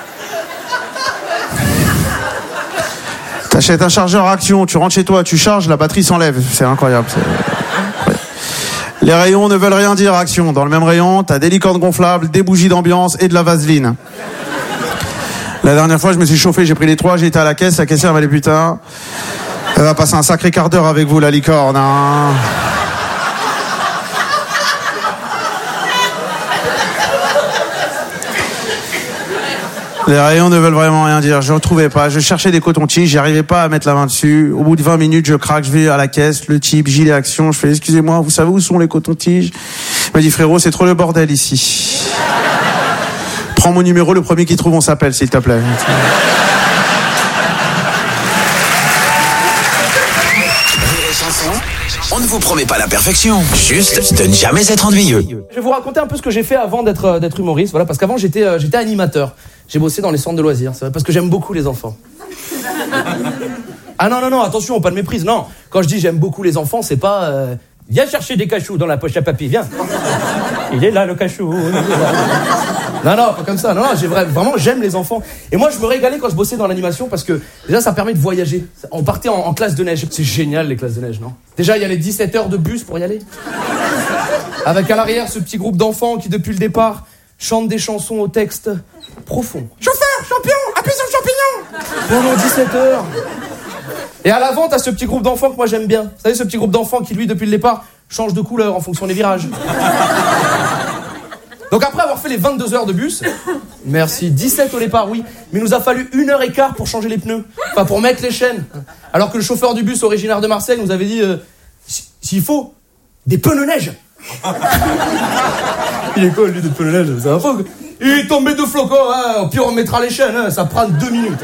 T'achètes un chargeur Action, tu rentres chez toi, tu charges, la batterie s'enlève. C'est incroyable. C'est incroyable. Les rayons ne veulent rien dire, Action. Dans le même rayon, t'as des licornes gonflables, des bougies d'ambiance et de la vaseline. La dernière fois, je me suis chauffé, j'ai pris les trois, j'ai été à la caisse, la caissière m'a dit putain, elle va passer un sacré quart d'heure avec vous, la licorne, hein. Les rayons ne veulent vraiment rien dire. Je ne retrouvais pas. Je cherchais des cotons-tiges. J'y arrivais pas à mettre la main dessus. Au bout de vingt minutes, je craque. Je vais à la caisse. Le type, gilet Action. Je fais, excusez-moi, vous savez où sont les cotons-tiges? Il m'a dit, frérot, c'est trop le bordel ici. Prends mon numéro, le premier qui trouve, on s'appelle, s'il te plaît. On ne vous promet pas la perfection, juste de ne jamais être ennuyeux. Je vais vous raconter un peu ce que j'ai fait avant d'être d'être humoriste, voilà, parce qu'avant j'étais euh, j'étais animateur. J'ai bossé dans les centres de loisirs, c'est vrai, parce que j'aime beaucoup les enfants. Ah non non non, attention, pas de méprise, non. Quand je dis j'aime beaucoup les enfants, c'est pas euh, viens chercher des cachous dans la poche à papy, viens. Il est là le cachou. Non, non, pas comme ça. Non, non, j'ai vraiment, vraiment, j'aime les enfants. Et moi, je me régalais quand je bossais dans l'animation parce que déjà, ça permet de voyager. On partait en, en classe de neige. C'est génial, les classes de neige, non? Déjà, il y a les dix-sept heures de bus pour y aller. Avec à l'arrière ce petit groupe d'enfants qui, depuis le départ, chantent des chansons au texte profond. Chauffeur, champion, appuie sur le champignon. Pendant dix-sept heures. Et à l'avant, t'as ce petit groupe d'enfants que moi j'aime bien. Vous savez, ce petit groupe d'enfants qui, lui, depuis le départ, change de couleur en fonction des virages. Donc après avoir fait les vingt-deux heures de bus, merci, dix-sept au départ, oui, mais il nous a fallu une heure et quart pour changer les pneus, enfin pour mettre les chaînes. Alors que le chauffeur du bus originaire de Marseille nous avait dit, euh, s'il faut, des pneus neige. Il est quoi lui des pneus neige? C'est un faux. Il est tombé de flocons, hein. Au pire on mettra les chaînes, hein. Ça prend deux minutes.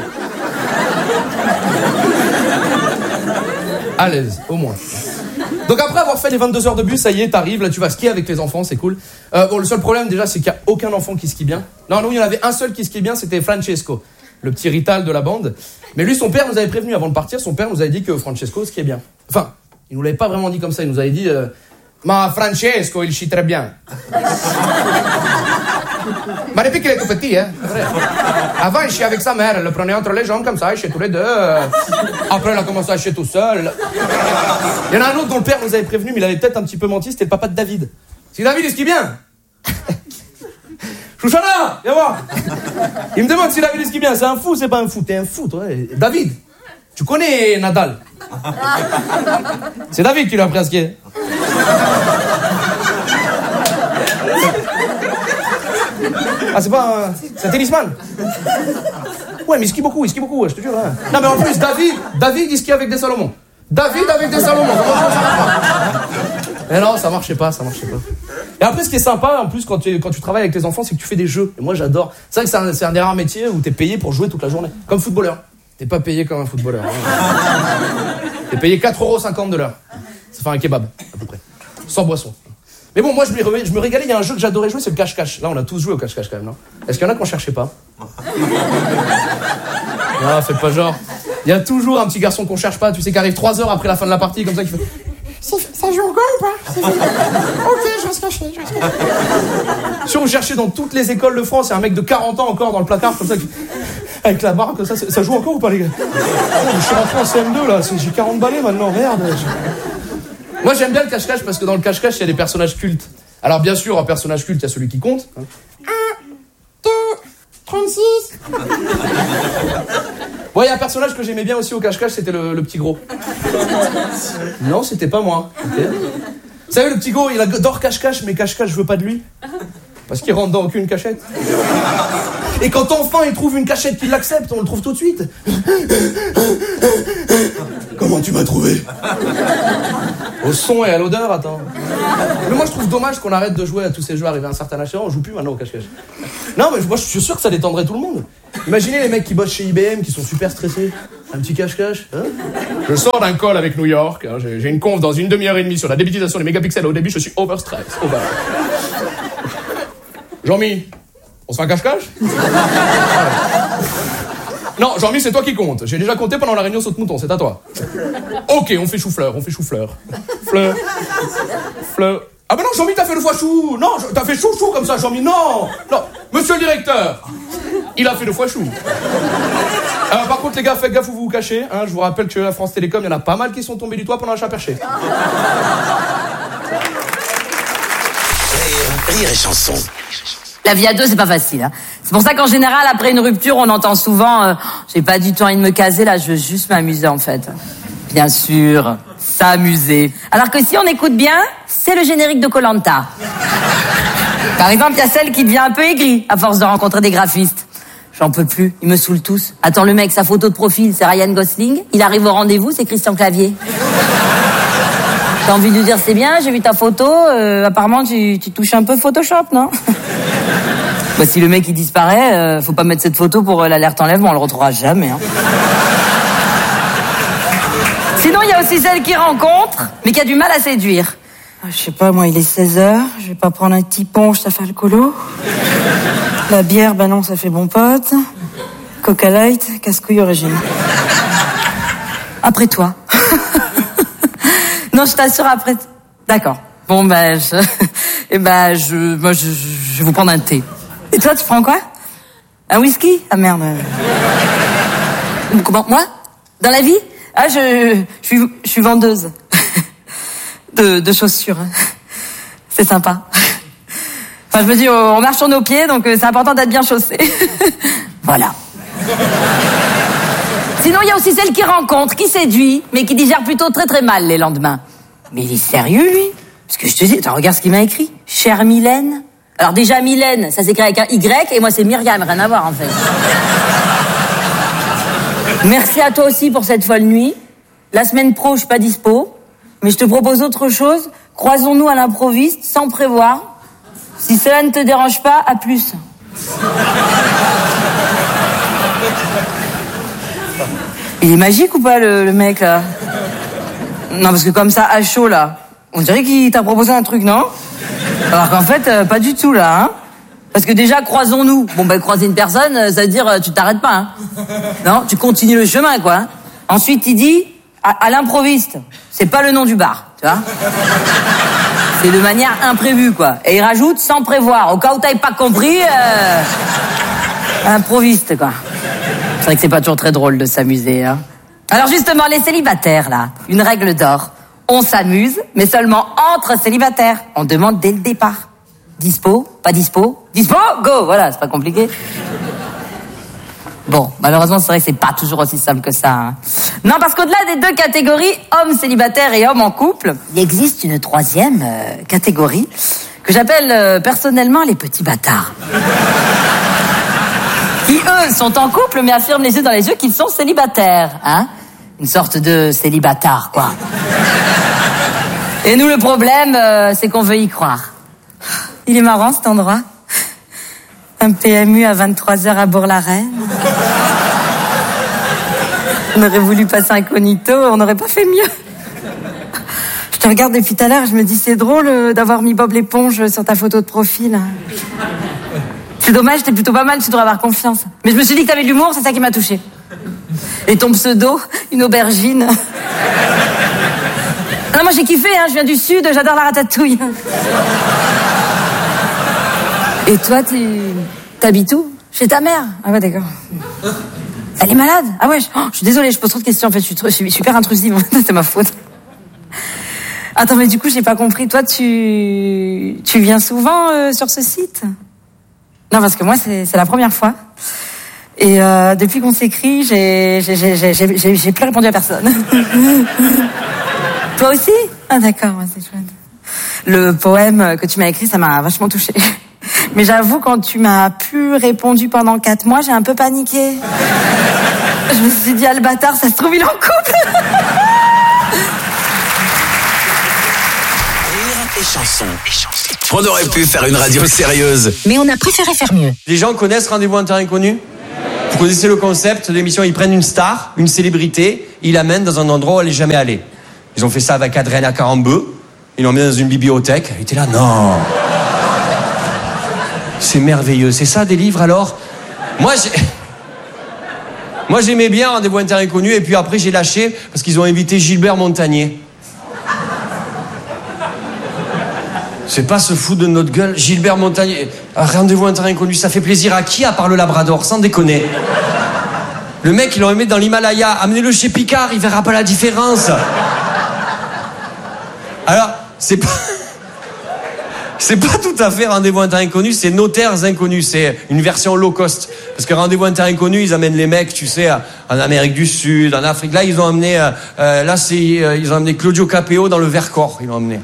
À l'aise, au moins. Donc après avoir fait les vingt-deux heures de bus, ça y est, t'arrives, là tu vas skier avec les enfants, c'est cool. Euh, bon, le seul problème déjà, c'est qu'il n'y a aucun enfant qui skie bien. Non, non, il y en avait un seul qui skie bien, c'était Francesco, le petit rital de la bande. Mais lui, son père nous avait prévenu avant de partir, son père nous avait dit que Francesco skiait bien. Enfin, il nous l'avait pas vraiment dit comme ça, il nous avait dit euh, ma Francesco, il skie très bien. Mais depuis qu'il est tout petit, hein, c'est vrai. Avant, il chiait avec sa mère, elle le prenait entre les jambes comme ça, il chiait tous les deux. Après, il a commencé à chier tout seul. Il y en a un autre dont le père nous avait prévenu, mais il avait peut-être un petit peu menti, c'était le papa de David. Si David, il skie bien. Chouchana, viens voir. Il me demande si David, il skie bien. C'est un fou, c'est pas un fou, t'es un fou, toi. David, tu connais Nadal? C'est David qui lui a appris à skier. Ah, c'est pas un... C'est un tennisman. Ouais, mais il skie beaucoup, il skie beaucoup, je te jure. Hein. Non, mais en plus, David, David, il skie avec des Salomon. David avec des Salomon. Mais non, ça marchait pas, ça marchait pas. Et après, ce qui est sympa, en plus, quand tu, quand tu travailles avec tes enfants, c'est que tu fais des jeux. Et moi, j'adore. C'est vrai que c'est un, c'est un des rares métiers où t'es payé pour jouer toute la journée. Comme footballeur. T'es pas payé comme un footballeur. Hein. T'es payé quatre euros cinquante de l'heure. Ça fait un kebab, à peu près. Sans boisson. Mais bon, moi, je me, je me régalais. Il y a un jeu que j'adorais jouer, c'est le cache-cache. Là, on a tous joué au cache-cache quand même, non? Est-ce qu'il y en a qu'on cherchait pas? Non, faites pas genre. Il y a toujours un petit garçon qu'on cherche pas, tu sais, qui arrive trois heures après la fin de la partie, comme ça, qui fait... Ça joue au goal ou pas? Ok, je reste caché, je reste caché. Si on cherchait dans toutes les écoles de France, il y a un mec de quarante ans encore dans le placard, comme ça, qui... avec la barre, comme ça, ça joue encore ou pas, les gars? Oh, je suis rentré en C M deux, là, j'ai quarante balais maintenant, merde. Moi, j'aime bien le cache-cache, parce que dans le cache-cache, il y a des personnages cultes. Alors, bien sûr, en personnage culte, il y a celui qui compte. un, deux, trente-six. Bon, il y a un personnage que j'aimais bien aussi au cache-cache, c'était le, le petit gros. Non, c'était pas moi. Okay. Vous savez, le petit gros, il adore cache-cache, mais cache-cache, je veux pas de lui. Parce qu'il rentre dans aucune cachette. Et quand enfin il trouve une cachette qui l'accepte, on le trouve tout de suite. Comment tu m'as trouvé? Au son et à l'odeur, attends. Mais moi, je trouve dommage qu'on arrête de jouer à tous ces jeux arrivés à un certain âge. On joue plus maintenant au cache-cache. Non, mais moi, je suis sûr que ça détendrait tout le monde. Imaginez les mecs qui bossent chez I B M, qui sont super stressés. Un petit cache-cache, hein. Je sors d'un call avec New York. Hein, j'ai, j'ai une conf dans une demi-heure et demie sur la débitisation des mégapixels. Au début, je suis overstress. Over. Jean-Mi, on se fait un cache-cache? Non, Jean-Mi, c'est toi qui compte. J'ai déjà compté pendant la réunion saute-mouton, c'est à toi. Ok, on fait chou-fleur, on fait chou-fleur. Fleur. Fleur. Ah ben non, Jean-Mi, t'as fait le foie chou. Non, t'as fait chou-chou comme ça, Jean-Mi. Non, non. Monsieur le directeur, il a fait le foie chou. Euh, par contre, les gars, faites gaffe où vous vous cachez. Hein, je vous rappelle que à France Télécom, il y en a pas mal qui sont tombés du toit pendant un chat perché. Rire, rire et chanson. La vie à deux, c'est pas facile. Hein. C'est pour ça qu'en général, après une rupture, on entend souvent euh, « J'ai pas du tout envie de me caser, là, je veux juste m'amuser, en fait. » Bien sûr, s'amuser. Alors que si on écoute bien, c'est le générique de Koh-Lanta. Par exemple, il y a celle qui devient un peu aigrie à force de rencontrer des graphistes. J'en peux plus, ils me saoulent tous. Attends, le mec, sa photo de profil, c'est Ryan Gosling. Il arrive au rendez-vous, c'est Christian Clavier. T'as envie de lui dire, c'est bien, j'ai vu ta photo, euh, apparemment tu, tu touches un peu Photoshop, non? Bah, si le mec il disparaît, euh, faut pas mettre cette photo pour euh, l'alerte enlèvement, on le retrouvera jamais. Hein. Sinon, il y a aussi celle qui rencontre, mais qui a du mal à séduire. Ah, je sais pas, moi, il est seize heures, je vais pas prendre un petit punch, ça fait alcoolo. La bière, bah non, ça fait bon pote. Coca Light, casse-couille au régime. Après toi. Non, je t'assure après. D'accord. Bon, ben, je... Eh ben, je... Moi, je... je vais vous prendre un thé. Et toi, tu prends quoi? Un whisky? Ah, merde. Comment? Moi? Dans la vie? Ah, je... Je suis, je suis vendeuse. De, de chaussures. C'est sympa. Enfin, je me dis, on marche sur nos pieds, donc c'est important d'être bien chaussé. Voilà. Sinon, il y a aussi celle qui rencontre, qui séduit, mais qui digère plutôt très très mal les lendemains. Mais il est sérieux, lui? Parce que je te dis, attends, regarde ce qu'il m'a écrit. Chère Mylène. Alors déjà, Mylène, ça s'écrit avec un Y, et moi c'est Myriam, rien à voir en fait. Merci à toi aussi pour cette folle nuit. La semaine pro, je suis pas dispo, mais je te propose autre chose. Croisons-nous à l'improviste, sans prévoir. Si cela ne te dérange pas, à plus. Il est magique ou pas, le, le mec, là? Non, parce que comme ça, à chaud, là, on dirait qu'il t'a proposé un truc, non? Alors qu'en fait, euh, pas du tout, là, hein? Parce que déjà, croisons-nous. Bon, ben, croiser une personne, ça veut dire, euh, tu t'arrêtes pas, hein? Non, tu continues le chemin, quoi. Hein? Ensuite, il dit, à, à l'improviste. C'est pas le nom du bar, tu vois? C'est de manière imprévue, quoi. Et il rajoute, sans prévoir. Au cas où t'avais pas compris, euh, improviste, quoi. C'est vrai que c'est pas toujours très drôle de s'amuser, hein. Alors justement, les célibataires, là, une règle d'or. On s'amuse, mais seulement entre célibataires. On demande dès le départ. Dispo? Pas dispo? Dispo? Go! Voilà, c'est pas compliqué. Bon, malheureusement, c'est vrai que c'est pas toujours aussi simple que ça, hein. Non, parce qu'au-delà des deux catégories, hommes célibataires et hommes en couple, il existe une troisième euh, catégorie que j'appelle euh, personnellement les petits bâtards. Qui, eux, sont en couple, mais affirment les yeux dans les yeux qu'ils sont célibataires, hein. Une sorte de célibatard, quoi. Et nous, le problème, euh, c'est qu'on veut y croire. Il est marrant, cet endroit. Un P M U à vingt-trois heures à Bourg-la-Reine. On aurait voulu passer incognito, on n'aurait pas fait mieux. Je te regarde depuis tout à l'heure, je me dis, c'est drôle d'avoir mis Bob l'éponge sur ta photo de profil. C'est dommage, t'es plutôt pas mal, tu devrais avoir confiance. Mais je me suis dit que t'avais de l'humour, c'est ça qui m'a touchée. Et ton pseudo, une aubergine. Non, moi j'ai kiffé, hein, je viens du sud, j'adore la ratatouille. Et toi, tu t'habites où? Chez ta mère? Ah ouais, d'accord. Elle est malade? Ah ouais, je, oh, je suis désolée, je pose trop de questions, en fait, je suis, trop, je suis super intrusive, c'est ma faute. Attends, mais du coup, j'ai pas compris, toi, tu, tu viens souvent euh, sur ce site? Non, parce que moi, c'est, c'est la première fois. Et euh, depuis qu'on s'écrit, j'ai, j'ai, j'ai, j'ai, j'ai, j'ai plus répondu à personne. Toi aussi? Ah d'accord, ouais, c'est chouette. Le poème que tu m'as écrit, ça m'a vachement touchée. Mais j'avoue, quand tu m'as plus répondu pendant quatre mois, j'ai un peu paniqué. Je me suis dit, ah le bâtard, ça se trouve, il est en couple. chansons. On aurait pu faire une radio sérieuse. Mais on a préféré faire mieux. Les gens connaissent Rendez-vous en terrain inconnu ? Vous connaissez le concept de l'émission, ils prennent une star, une célébrité, ils l'amènent dans un endroit où elle n'est jamais allée. Ils ont fait ça avec Adriana Carambeu, ils l'ont mis dans une bibliothèque, elle était là, non. C'est merveilleux, c'est ça des livres alors ? Moi j'ai... Moi j'aimais bien Rendez-vous en terrain inconnu et puis après j'ai lâché parce qu'ils ont invité Gilbert Montagnier. C'est pas se foutre de notre gueule. Gilbert Montagnier, Rendez-vous en terrain inconnu, ça fait plaisir à qui à part le Labrador, sans déconner. Le mec, ils l'ont mis dans l'Himalaya, amenez-le chez Picard, il verra pas la différence. Alors, c'est pas... C'est pas tout à fait Rendez-vous en terrain inconnu, c'est Notaires inconnus, c'est une version low cost. Parce que Rendez-vous en terrain inconnu, ils amènent les mecs, tu sais, en Amérique du Sud, en Afrique. Là, ils ont amené, euh, là, c'est, euh, ils ont amené Claudio Capéo dans le Vercors, ils l'ont amené.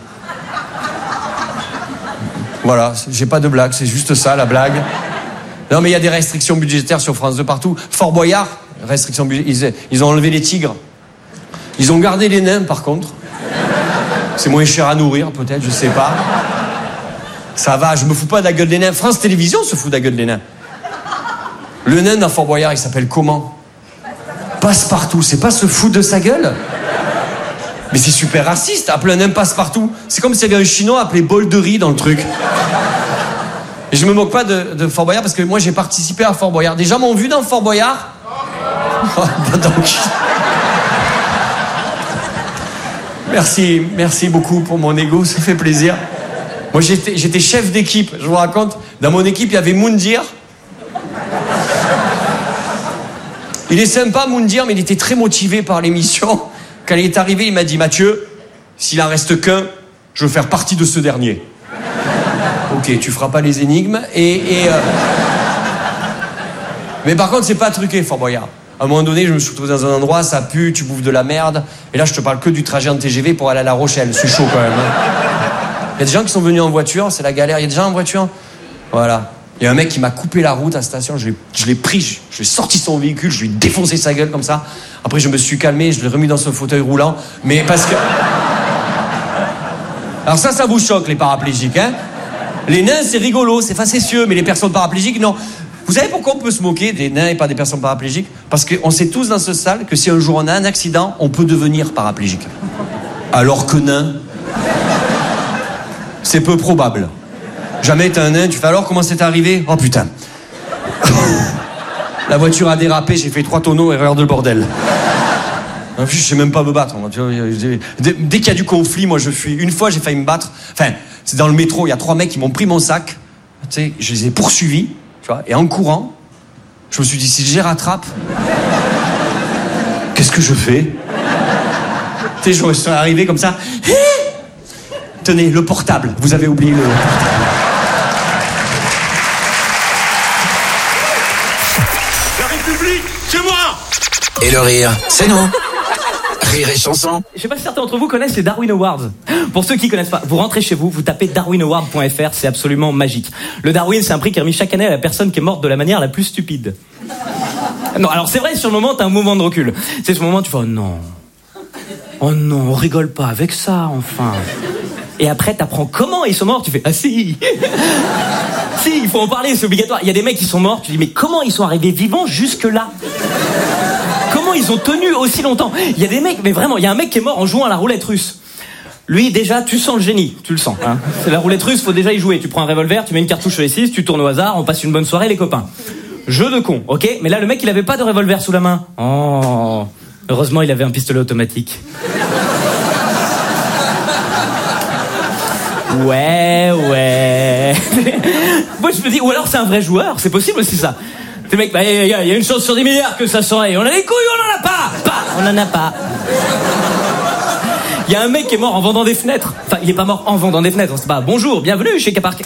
Voilà, j'ai pas de blague, c'est juste ça la blague. Non mais il y a des restrictions budgétaires sur France deux partout. Fort Boyard, restrictions budgétaires, ils, ils ont enlevé les tigres. Ils ont gardé les nains par contre. C'est moins cher à nourrir peut-être, je sais pas. Ça va, je me fous pas de la gueule des nains. France Télévisions se fout de la gueule des nains. Le nain dans Fort Boyard, il s'appelle comment ? Passe-partout, c'est pas se foutre de sa gueule ? Mais c'est super raciste, appeler un nain passe-partout. C'est comme s'il y avait un chinois appelé bol de riz dans le truc. Et je me moque pas de, de Fort Boyard parce que moi j'ai participé à Fort Boyard. Des gens m'ont vu dans Fort Boyard ? Oh, bah donc... Merci, merci beaucoup pour mon ego, ça fait plaisir. Moi j'étais, j'étais chef d'équipe, je vous raconte. Dans mon équipe, il y avait Moundir. Il est sympa, Moundir, mais il était très motivé par l'émission. Quand il est arrivé, il m'a dit « Mathieu, s'il en reste qu'un, je veux faire partie de ce dernier. » Ok, tu feras pas les énigmes. Et, et euh... Mais par contre, c'est pas truqué, Fort Boyard. À un moment donné, je me suis retrouvé dans un endroit, ça pue, tu bouffes de la merde. Et là, je te parle que du trajet en T G V pour aller à La Rochelle. C'est chaud quand même. Hein. Il y a des gens qui sont venus en voiture, c'est la galère. Il y a des gens en voiture. Voilà. Il y a un mec qui m'a coupé la route à la station, je l'ai, je l'ai pris, je, je l'ai sorti son véhicule, je lui ai défoncé sa gueule comme ça. Après, je me suis calmé, je l'ai remis dans son fauteuil roulant. Mais parce que... Alors ça, ça vous choque, les paraplégiques, hein ? Les nains, c'est rigolo, c'est facétieux, mais les personnes paraplégiques, non. Vous savez pourquoi on peut se moquer des nains et pas des personnes paraplégiques ? Parce qu'on sait tous dans ce salle que si un jour on a un accident, on peut devenir paraplégique. Alors que nain, c'est peu probable. Jamais t'es un nain, tu fais alors comment c'est arrivé ? Oh putain. La voiture a dérapé, j'ai fait trois tonneaux, erreur de bordel. En plus, je sais même pas me battre. Dès qu'il y a du conflit, moi je fuis. Une fois, j'ai failli me battre. Enfin, c'est dans le métro, il y a trois mecs qui m'ont pris mon sac. Tu sais, je les ai poursuivis, tu vois, et en courant, je me suis dit, si je les rattrape, qu'est-ce que je fais ? Tu sais, je suis arrivé comme ça. Tenez, le portable. Vous avez oublié le portable. C'est moi. Et le rire, c'est nous. Rire et chanson. Je sais pas si certains d'entre vous connaissent les Darwin Awards. Pour ceux qui connaissent pas, vous rentrez chez vous, vous tapez darwin award point f r, c'est absolument magique. Le Darwin, c'est un prix qui est remis chaque année à la personne qui est morte de la manière la plus stupide. Non, alors c'est vrai, sur le moment, t'as un mouvement de recul. C'est ce moment, tu fais, oh non. Oh non, on rigole pas avec ça, enfin. Et après, t'apprends comment ils sont morts, tu fais, ah si. Si, il faut en parler, c'est obligatoire. Il y a des mecs qui sont morts, tu dis, mais comment ils sont arrivés vivants jusque-là ? Comment ils ont tenu aussi longtemps ? Il y a des mecs, mais vraiment, il y a un mec qui est mort en jouant à la roulette russe. Lui, déjà, tu sens le génie, tu le sens. Hein. C'est la roulette russe, faut déjà y jouer. Tu prends un revolver, tu mets une cartouche sur les six, tu tournes au hasard, on passe une bonne soirée, les copains. Jeu de con, ok ? Mais là, le mec, il avait pas de revolver sous la main. Oh, heureusement, il avait un pistolet automatique. Ouais, ouais. Moi, je me dis, ou alors c'est un vrai joueur, c'est possible aussi ça. Ces mecs, bah, il y, y a une chance sur dix milliards que ça s'en aille. On a les couilles, on en a pas, pas, on en a pas. Il y a un mec qui est mort en vendant des fenêtres. Enfin, il est pas mort en vendant des fenêtres. C'est pas bonjour, bienvenue chez Caparc.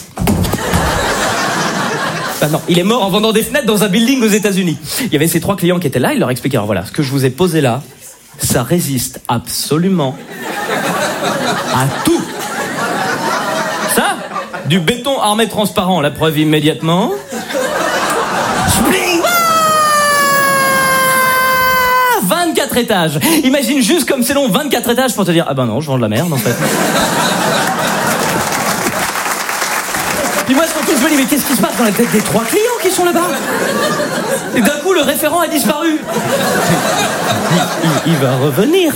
Enfin, non, il est mort en vendant des fenêtres dans un building aux États-Unis. Il y avait ces trois clients qui étaient là. Il leur expliquait, alors voilà, ce que je vous ai posé là, ça résiste absolument à tout. Ça, du béton armé transparent, la preuve immédiatement. vingt-quatre étages. Imagine juste comme c'est long, vingt-quatre étages pour te dire, ah ben non, je vends de la merde en fait. dis, mais qu'est-ce qui se passe dans la tête des trois clients qui sont là-bas? Et d'un coup, le référent a disparu. Il, il, il va revenir.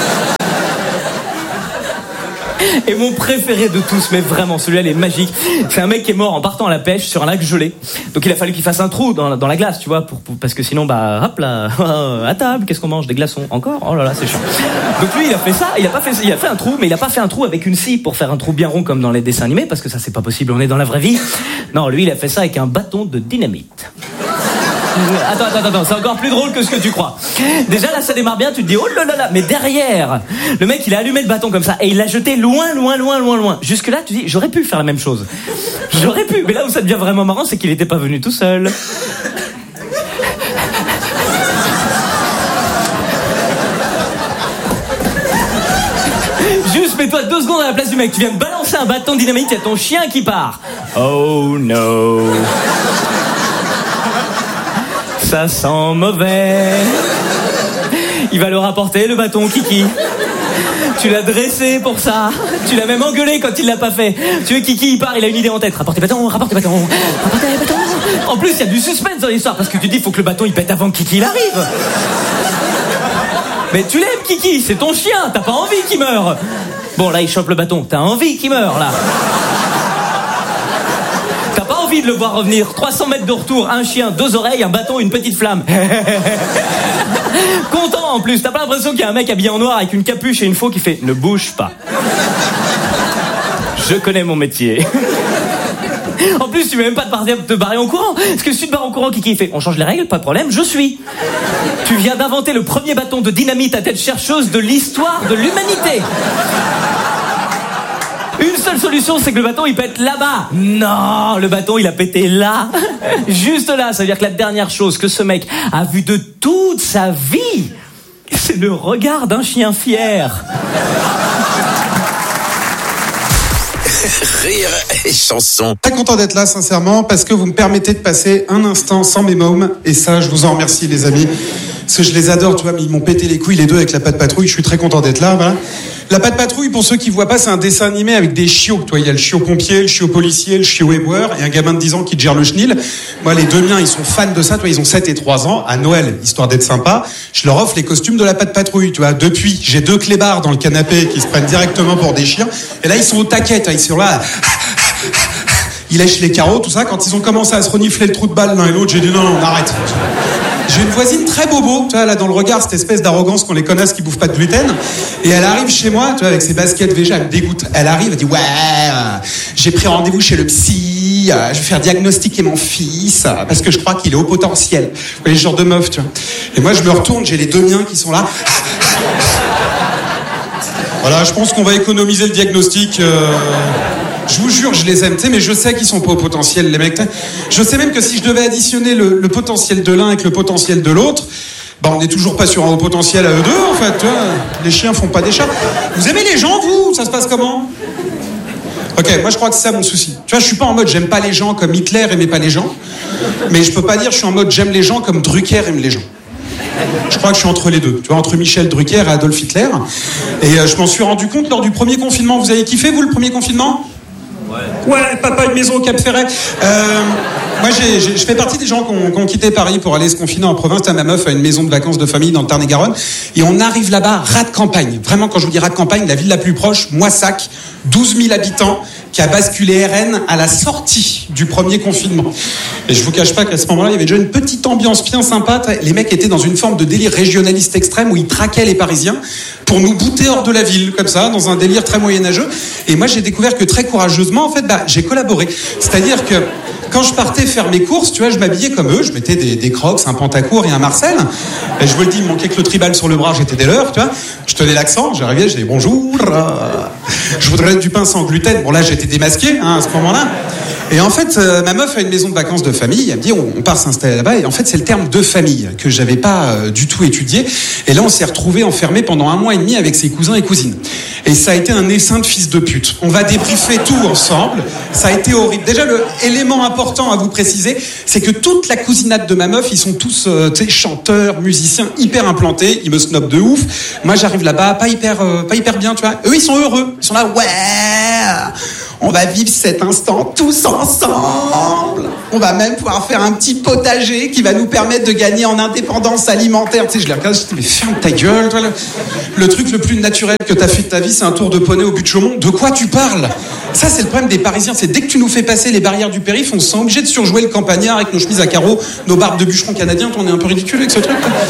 Et mon préféré de tous, mais vraiment, celui-là, il est magique. C'est un mec qui est mort en partant à la pêche sur un lac gelé. Donc il a fallu qu'il fasse un trou dans, dans la glace, tu vois, pour, pour, parce que sinon, bah, hop là, à table, qu'est-ce qu'on mange? Des glaçons encore? Oh là là, c'est chiant. Donc lui, il a fait ça, il a pas fait, il a fait un trou, mais il a pas fait un trou avec une scie pour faire un trou bien rond comme dans les dessins animés, parce que ça, c'est pas possible, on est dans la vraie vie. Non, lui, il a fait ça avec un bâton de dynamite. Attends, attends, attends, c'est encore plus drôle que ce que tu crois. Déjà là ça démarre bien, tu te dis oh là là là, mais derrière, le mec il a allumé le bâton comme ça et il l'a jeté loin, loin, loin, loin, loin. Jusque là tu dis j'aurais pu faire la même chose. J'aurais pu, mais là où ça devient vraiment marrant c'est qu'il était pas venu tout seul. Juste mets-toi deux secondes à la place du mec, tu viens de balancer un bâton de dynamite, il y a ton chien qui part. Oh no. Ça sent mauvais. Il va le rapporter, le bâton, Kiki. Tu l'as dressé pour ça. Tu l'as même engueulé quand il l'a pas fait. Tu veux, Kiki, il part, il a une idée en tête. Rapportez bâton, rapportez bâton, rapportez bâton. En plus, il y a du suspense dans l'histoire, parce que tu dis, il faut que le bâton, il pète avant que Kiki il arrive. Mais tu l'aimes, Kiki, c'est ton chien, t'as pas envie qu'il meure. Bon, là, il chope le bâton, t'as envie qu'il meure, là. Envie de le voir revenir. trois cents mètres de retour, un chien, deux oreilles, un bâton, une petite flamme. Content en plus, t'as pas l'impression qu'il y a un mec habillé en noir avec une capuche et une faux qui fait ne bouge pas. Je connais mon métier. En plus, tu veux même pas te barrer, te barrer en courant. Parce que si tu te barres en courant, Kiki fait on change les règles, pas de problème, je suis. Tu viens d'inventer le premier bâton de dynamite à tête chercheuse de l'histoire de l'humanité. Une seule solution, c'est que le bâton, il pète là-bas. Non, le bâton, il a pété là. Juste là, ça veut dire que la dernière chose que ce mec a vue de toute sa vie, c'est le regard d'un chien fier. Rire et chanson. Très content d'être là, sincèrement, parce que vous me permettez de passer un instant sans mes mômes. Et ça, je vous en remercie, les amis. Parce que je les adore, tu vois, mais ils m'ont pété les couilles, les deux, avec la Patte Patrouille. Je suis très content d'être là, voilà. La Patte Patrouille, pour ceux qui voient pas, c'est un dessin animé avec des chiots. Tu vois, il y a le chiot pompier, le chiot policier, le chiot éboueur et un gamin de dix ans qui te gère le chenil. Moi, les deux miens, ils sont fans de ça. Tu vois, ils ont sept et trois ans. À Noël, histoire d'être sympa, je leur offre les costumes de la Patte Patrouille. Tu vois, depuis, j'ai deux clébards dans le canapé qui se prennent directement pour des chiens. Et là, ils sont au taquet. Ils sont là. Ils lèchent les carreaux, tout ça. Quand ils ont commencé à se renifler le trou de balle l'un et l'autre, j'ai dit non, non, on arrête. J'ai une voisine très bobo, tu vois, là dans le regard, cette espèce d'arrogance qu'on les connaisse qui bouffe pas de gluten. Et elle arrive chez moi, tu vois, avec ses baskets végé, elle me dégoûte. Elle arrive, elle dit ouais, euh, j'ai pris rendez-vous chez le psy, euh, je vais faire diagnostiquer mon fils euh, parce que je crois qu'il est au potentiel. Vous voyez, ce genre de meuf, tu vois. Et moi, je me retourne, j'ai les deux miens qui sont là. Voilà, je pense qu'on va économiser le diagnostic. Euh... Je vous jure, je les aime, tu sais, mais je sais qu'ils sont pas au potentiel, les mecs. T'sais. Je sais même que si je devais additionner le, le potentiel de l'un avec le potentiel de l'autre, bah on n'est toujours pas sur un haut potentiel à eux deux, en fait. Tu vois. Les chiens font pas des chats. Vous aimez les gens, vous? Ça se passe comment? Ok, moi je crois que c'est ça mon souci. Tu vois, je suis pas en mode j'aime pas les gens comme Hitler aimait pas les gens, mais je peux pas dire je suis en mode j'aime les gens comme Drucker aime les gens. Je crois que je suis entre les deux, tu vois, entre Michel Drucker et Adolf Hitler. Et euh, je m'en suis rendu compte lors du premier confinement. Vous avez kiffé, vous, le premier confinement? Ouais. Ouais, papa, une maison au Cap Ferret. Euh, moi, j'ai, j'ai, je fais partie des gens qui ont, qui ont quitté Paris pour aller se confiner en province. Ma meuf a une maison de vacances de famille dans le Tarn-et-Garonne. Et on arrive là-bas, ras de campagne. Vraiment, quand je vous dis ras de campagne, la ville la plus proche, Moissac, douze mille habitants, qui a basculé R N à la sortie du premier confinement. Et je vous cache pas qu'à ce moment-là, il y avait déjà une petite ambiance bien sympa. Les mecs étaient dans une forme de délire régionaliste extrême où ils traquaient les Parisiens pour nous bouter hors de la ville, comme ça, dans un délire très moyenâgeux. Et moi, j'ai découvert que très courageusement, en fait, bah, j'ai collaboré. C'est-à-dire que quand je partais faire mes courses, tu vois, je m'habillais comme eux, je mettais des, des crocs, un pantacourt et un Marcel. Et je vous le dis, il me manquait que le tribal sur le bras, j'étais dès l'heure, tu vois. Je tenais l'accent, j'arrivais, je disais bonjour. Je voudrais du pain sans gluten. Bon, là, j'étais démasqué, hein, à ce moment-là. Et en fait, euh, ma meuf a une maison de vacances de famille. Elle me dit, on, on part s'installer là-bas. Et en fait, c'est le terme de famille que j'avais pas euh, du tout étudié. Et là, on s'est retrouvés enfermés pendant un mois et demi avec ses cousins et cousines. Et ça a été un essaim de fils de pute. On va débriefer tout ensemble. Ça a été horrible. Déjà, le élément important à vous préciser, c'est que toute la cousinate de ma meuf, ils sont tous, euh, tu sais, chanteurs, musiciens, hyper implantés. Ils me snobent de ouf. Moi, j'arrive là-bas, pas hyper, euh, pas hyper bien, tu vois. Eux, ils sont heureux. Ils sont là, ouais. On va vivre cet instant tous ensemble. On va même pouvoir faire un petit potager qui va nous permettre de gagner en indépendance alimentaire. Tu sais, je les regarde, je dis, mais ferme ta gueule, toi, là. Le truc le plus naturel que t'as fait de ta vie, c'est un tour de poney au but de Chaumont. De quoi tu parles? Ça, c'est le problème des Parisiens. C'est dès que tu nous fais passer les barrières du périph', on se sent obligé de surjouer le campagnard avec nos chemises à carreaux, nos barbes de bûcherons canadiens. On est un peu ridicule avec ce truc, là.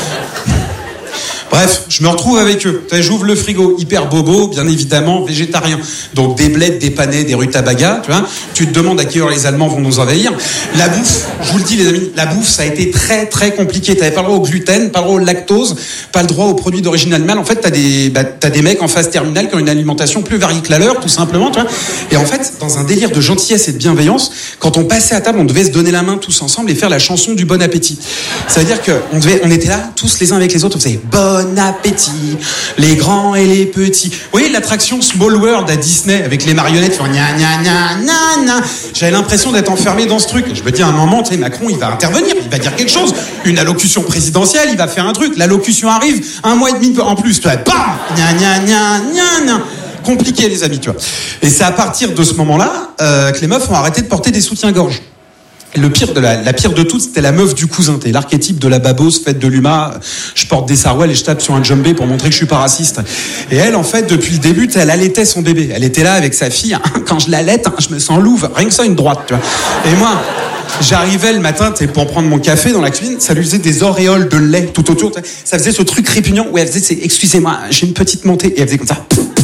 Bref, je me retrouve avec eux. J'ouvre le frigo, hyper bobo, bien évidemment, végétarien. Donc des blettes, des panais, des rutabagas, tu vois. Tu te demandes à quelle heure les Allemands vont nous envahir. La bouffe, je vous le dis les amis, la bouffe, ça a été très très compliqué. T'avais pas le droit au gluten, pas le droit au lactose, pas le droit aux produits d'origine animale. En fait, t'as des, bah, t'as des mecs en phase terminale qui ont une alimentation plus variée que la leur, tout simplement, tu vois. Et en fait, dans un délire de gentillesse et de bienveillance, quand on passait à table, on devait se donner la main tous ensemble et faire la chanson du bon appétit. C'est-à-dire que on devait, on était là, tous les uns avec les autres, on faisait bon appétit, les grands et les petits. Vous voyez l'attraction Small World à Disney avec les marionnettes qui font gna gna gna gna gna. J'avais l'impression d'être enfermé dans ce truc. Je me dis à un moment, tu sais, Macron, il va intervenir, il va dire quelque chose. Une allocution présidentielle, il va faire un truc. L'allocution arrive, un mois et demi en plus. Tu vois, bam, gna gna gna gna gna. Compliqué, les amis, tu vois. Et c'est à partir de ce moment-là euh, que les meufs ont arrêté de porter des soutiens-gorge. Le pire de la, la pire de toutes, c'était la meuf du cousin. T'es l'archétype de la babose faite de l'Uma. Je porte des sarouels et je tape sur un djembé pour montrer que je suis pas raciste. Et elle, en fait, depuis le début, elle allaitait son bébé. Elle était là avec sa fille. Quand je l'allaite, je me sens louve. Rien que ça, une droite, tu vois. Et moi, j'arrivais le matin, tu sais, pour prendre mon café dans la cuisine, ça lui faisait des auréoles de lait tout autour. Ça faisait ce truc répugnant où elle faisait, c'est, excusez-moi, j'ai une petite montée. Et elle faisait comme ça.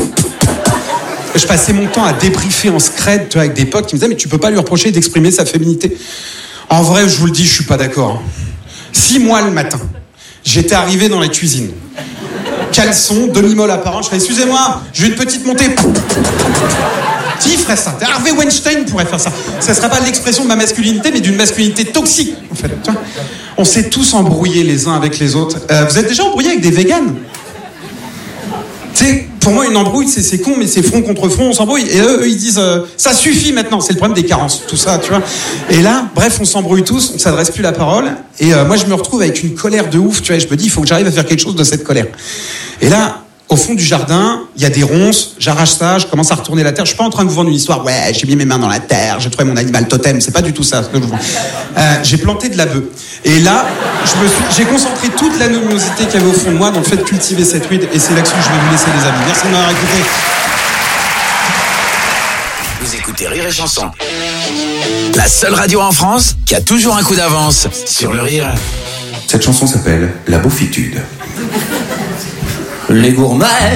Je passais mon temps à débriefer en scred, tu vois, avec des potes qui me disaient, mais tu peux pas lui reprocher d'exprimer sa féminité. En vrai, je vous le dis, je suis pas d'accord. Si moi, le matin, j'étais arrivé dans la cuisine, caleçon, demi-molle apparent, je fais, excusez-moi, j'ai une petite montée. Qui ferait ça? Harvey Weinstein pourrait faire ça. Ça serait pas l'expression de ma masculinité, mais d'une masculinité toxique, en fait. Tu vois, on s'est tous embrouillés les uns avec les autres. Euh, vous êtes déjà embrouillés avec des véganes? Tu sais, pour moi, une embrouille, c'est, c'est con, mais c'est front contre front, on s'embrouille. Et eux, eux ils disent, euh, ça suffit maintenant. C'est le problème des carences, tout ça, tu vois. Et là, bref, on s'embrouille tous, on s'adresse plus la parole. Et euh, moi, je me retrouve avec une colère de ouf, tu vois. Et je me dis, il faut que j'arrive à faire quelque chose de cette colère. Et là, au fond du jardin, il y a des ronces, j'arrache ça, je commence à retourner la terre. Je suis pas en train de vous vendre une histoire, ouais, j'ai mis mes mains dans la terre, j'ai trouvé mon animal totem, c'est pas du tout ça ce que je vous vends. Euh, j'ai planté de la bœuf. Et là, je me suis, j'ai concentré toute la luminosité qu'il y avait au fond de moi dans le fait de cultiver cette weed, et c'est là-dessus que je vais vous laisser, les amis. Merci de m'avoir écouté. Vous écoutez Rire et Chanson, la seule radio en France qui a toujours un coup d'avance sur le rire. Cette chanson s'appelle La Beaufitude. Les gourmets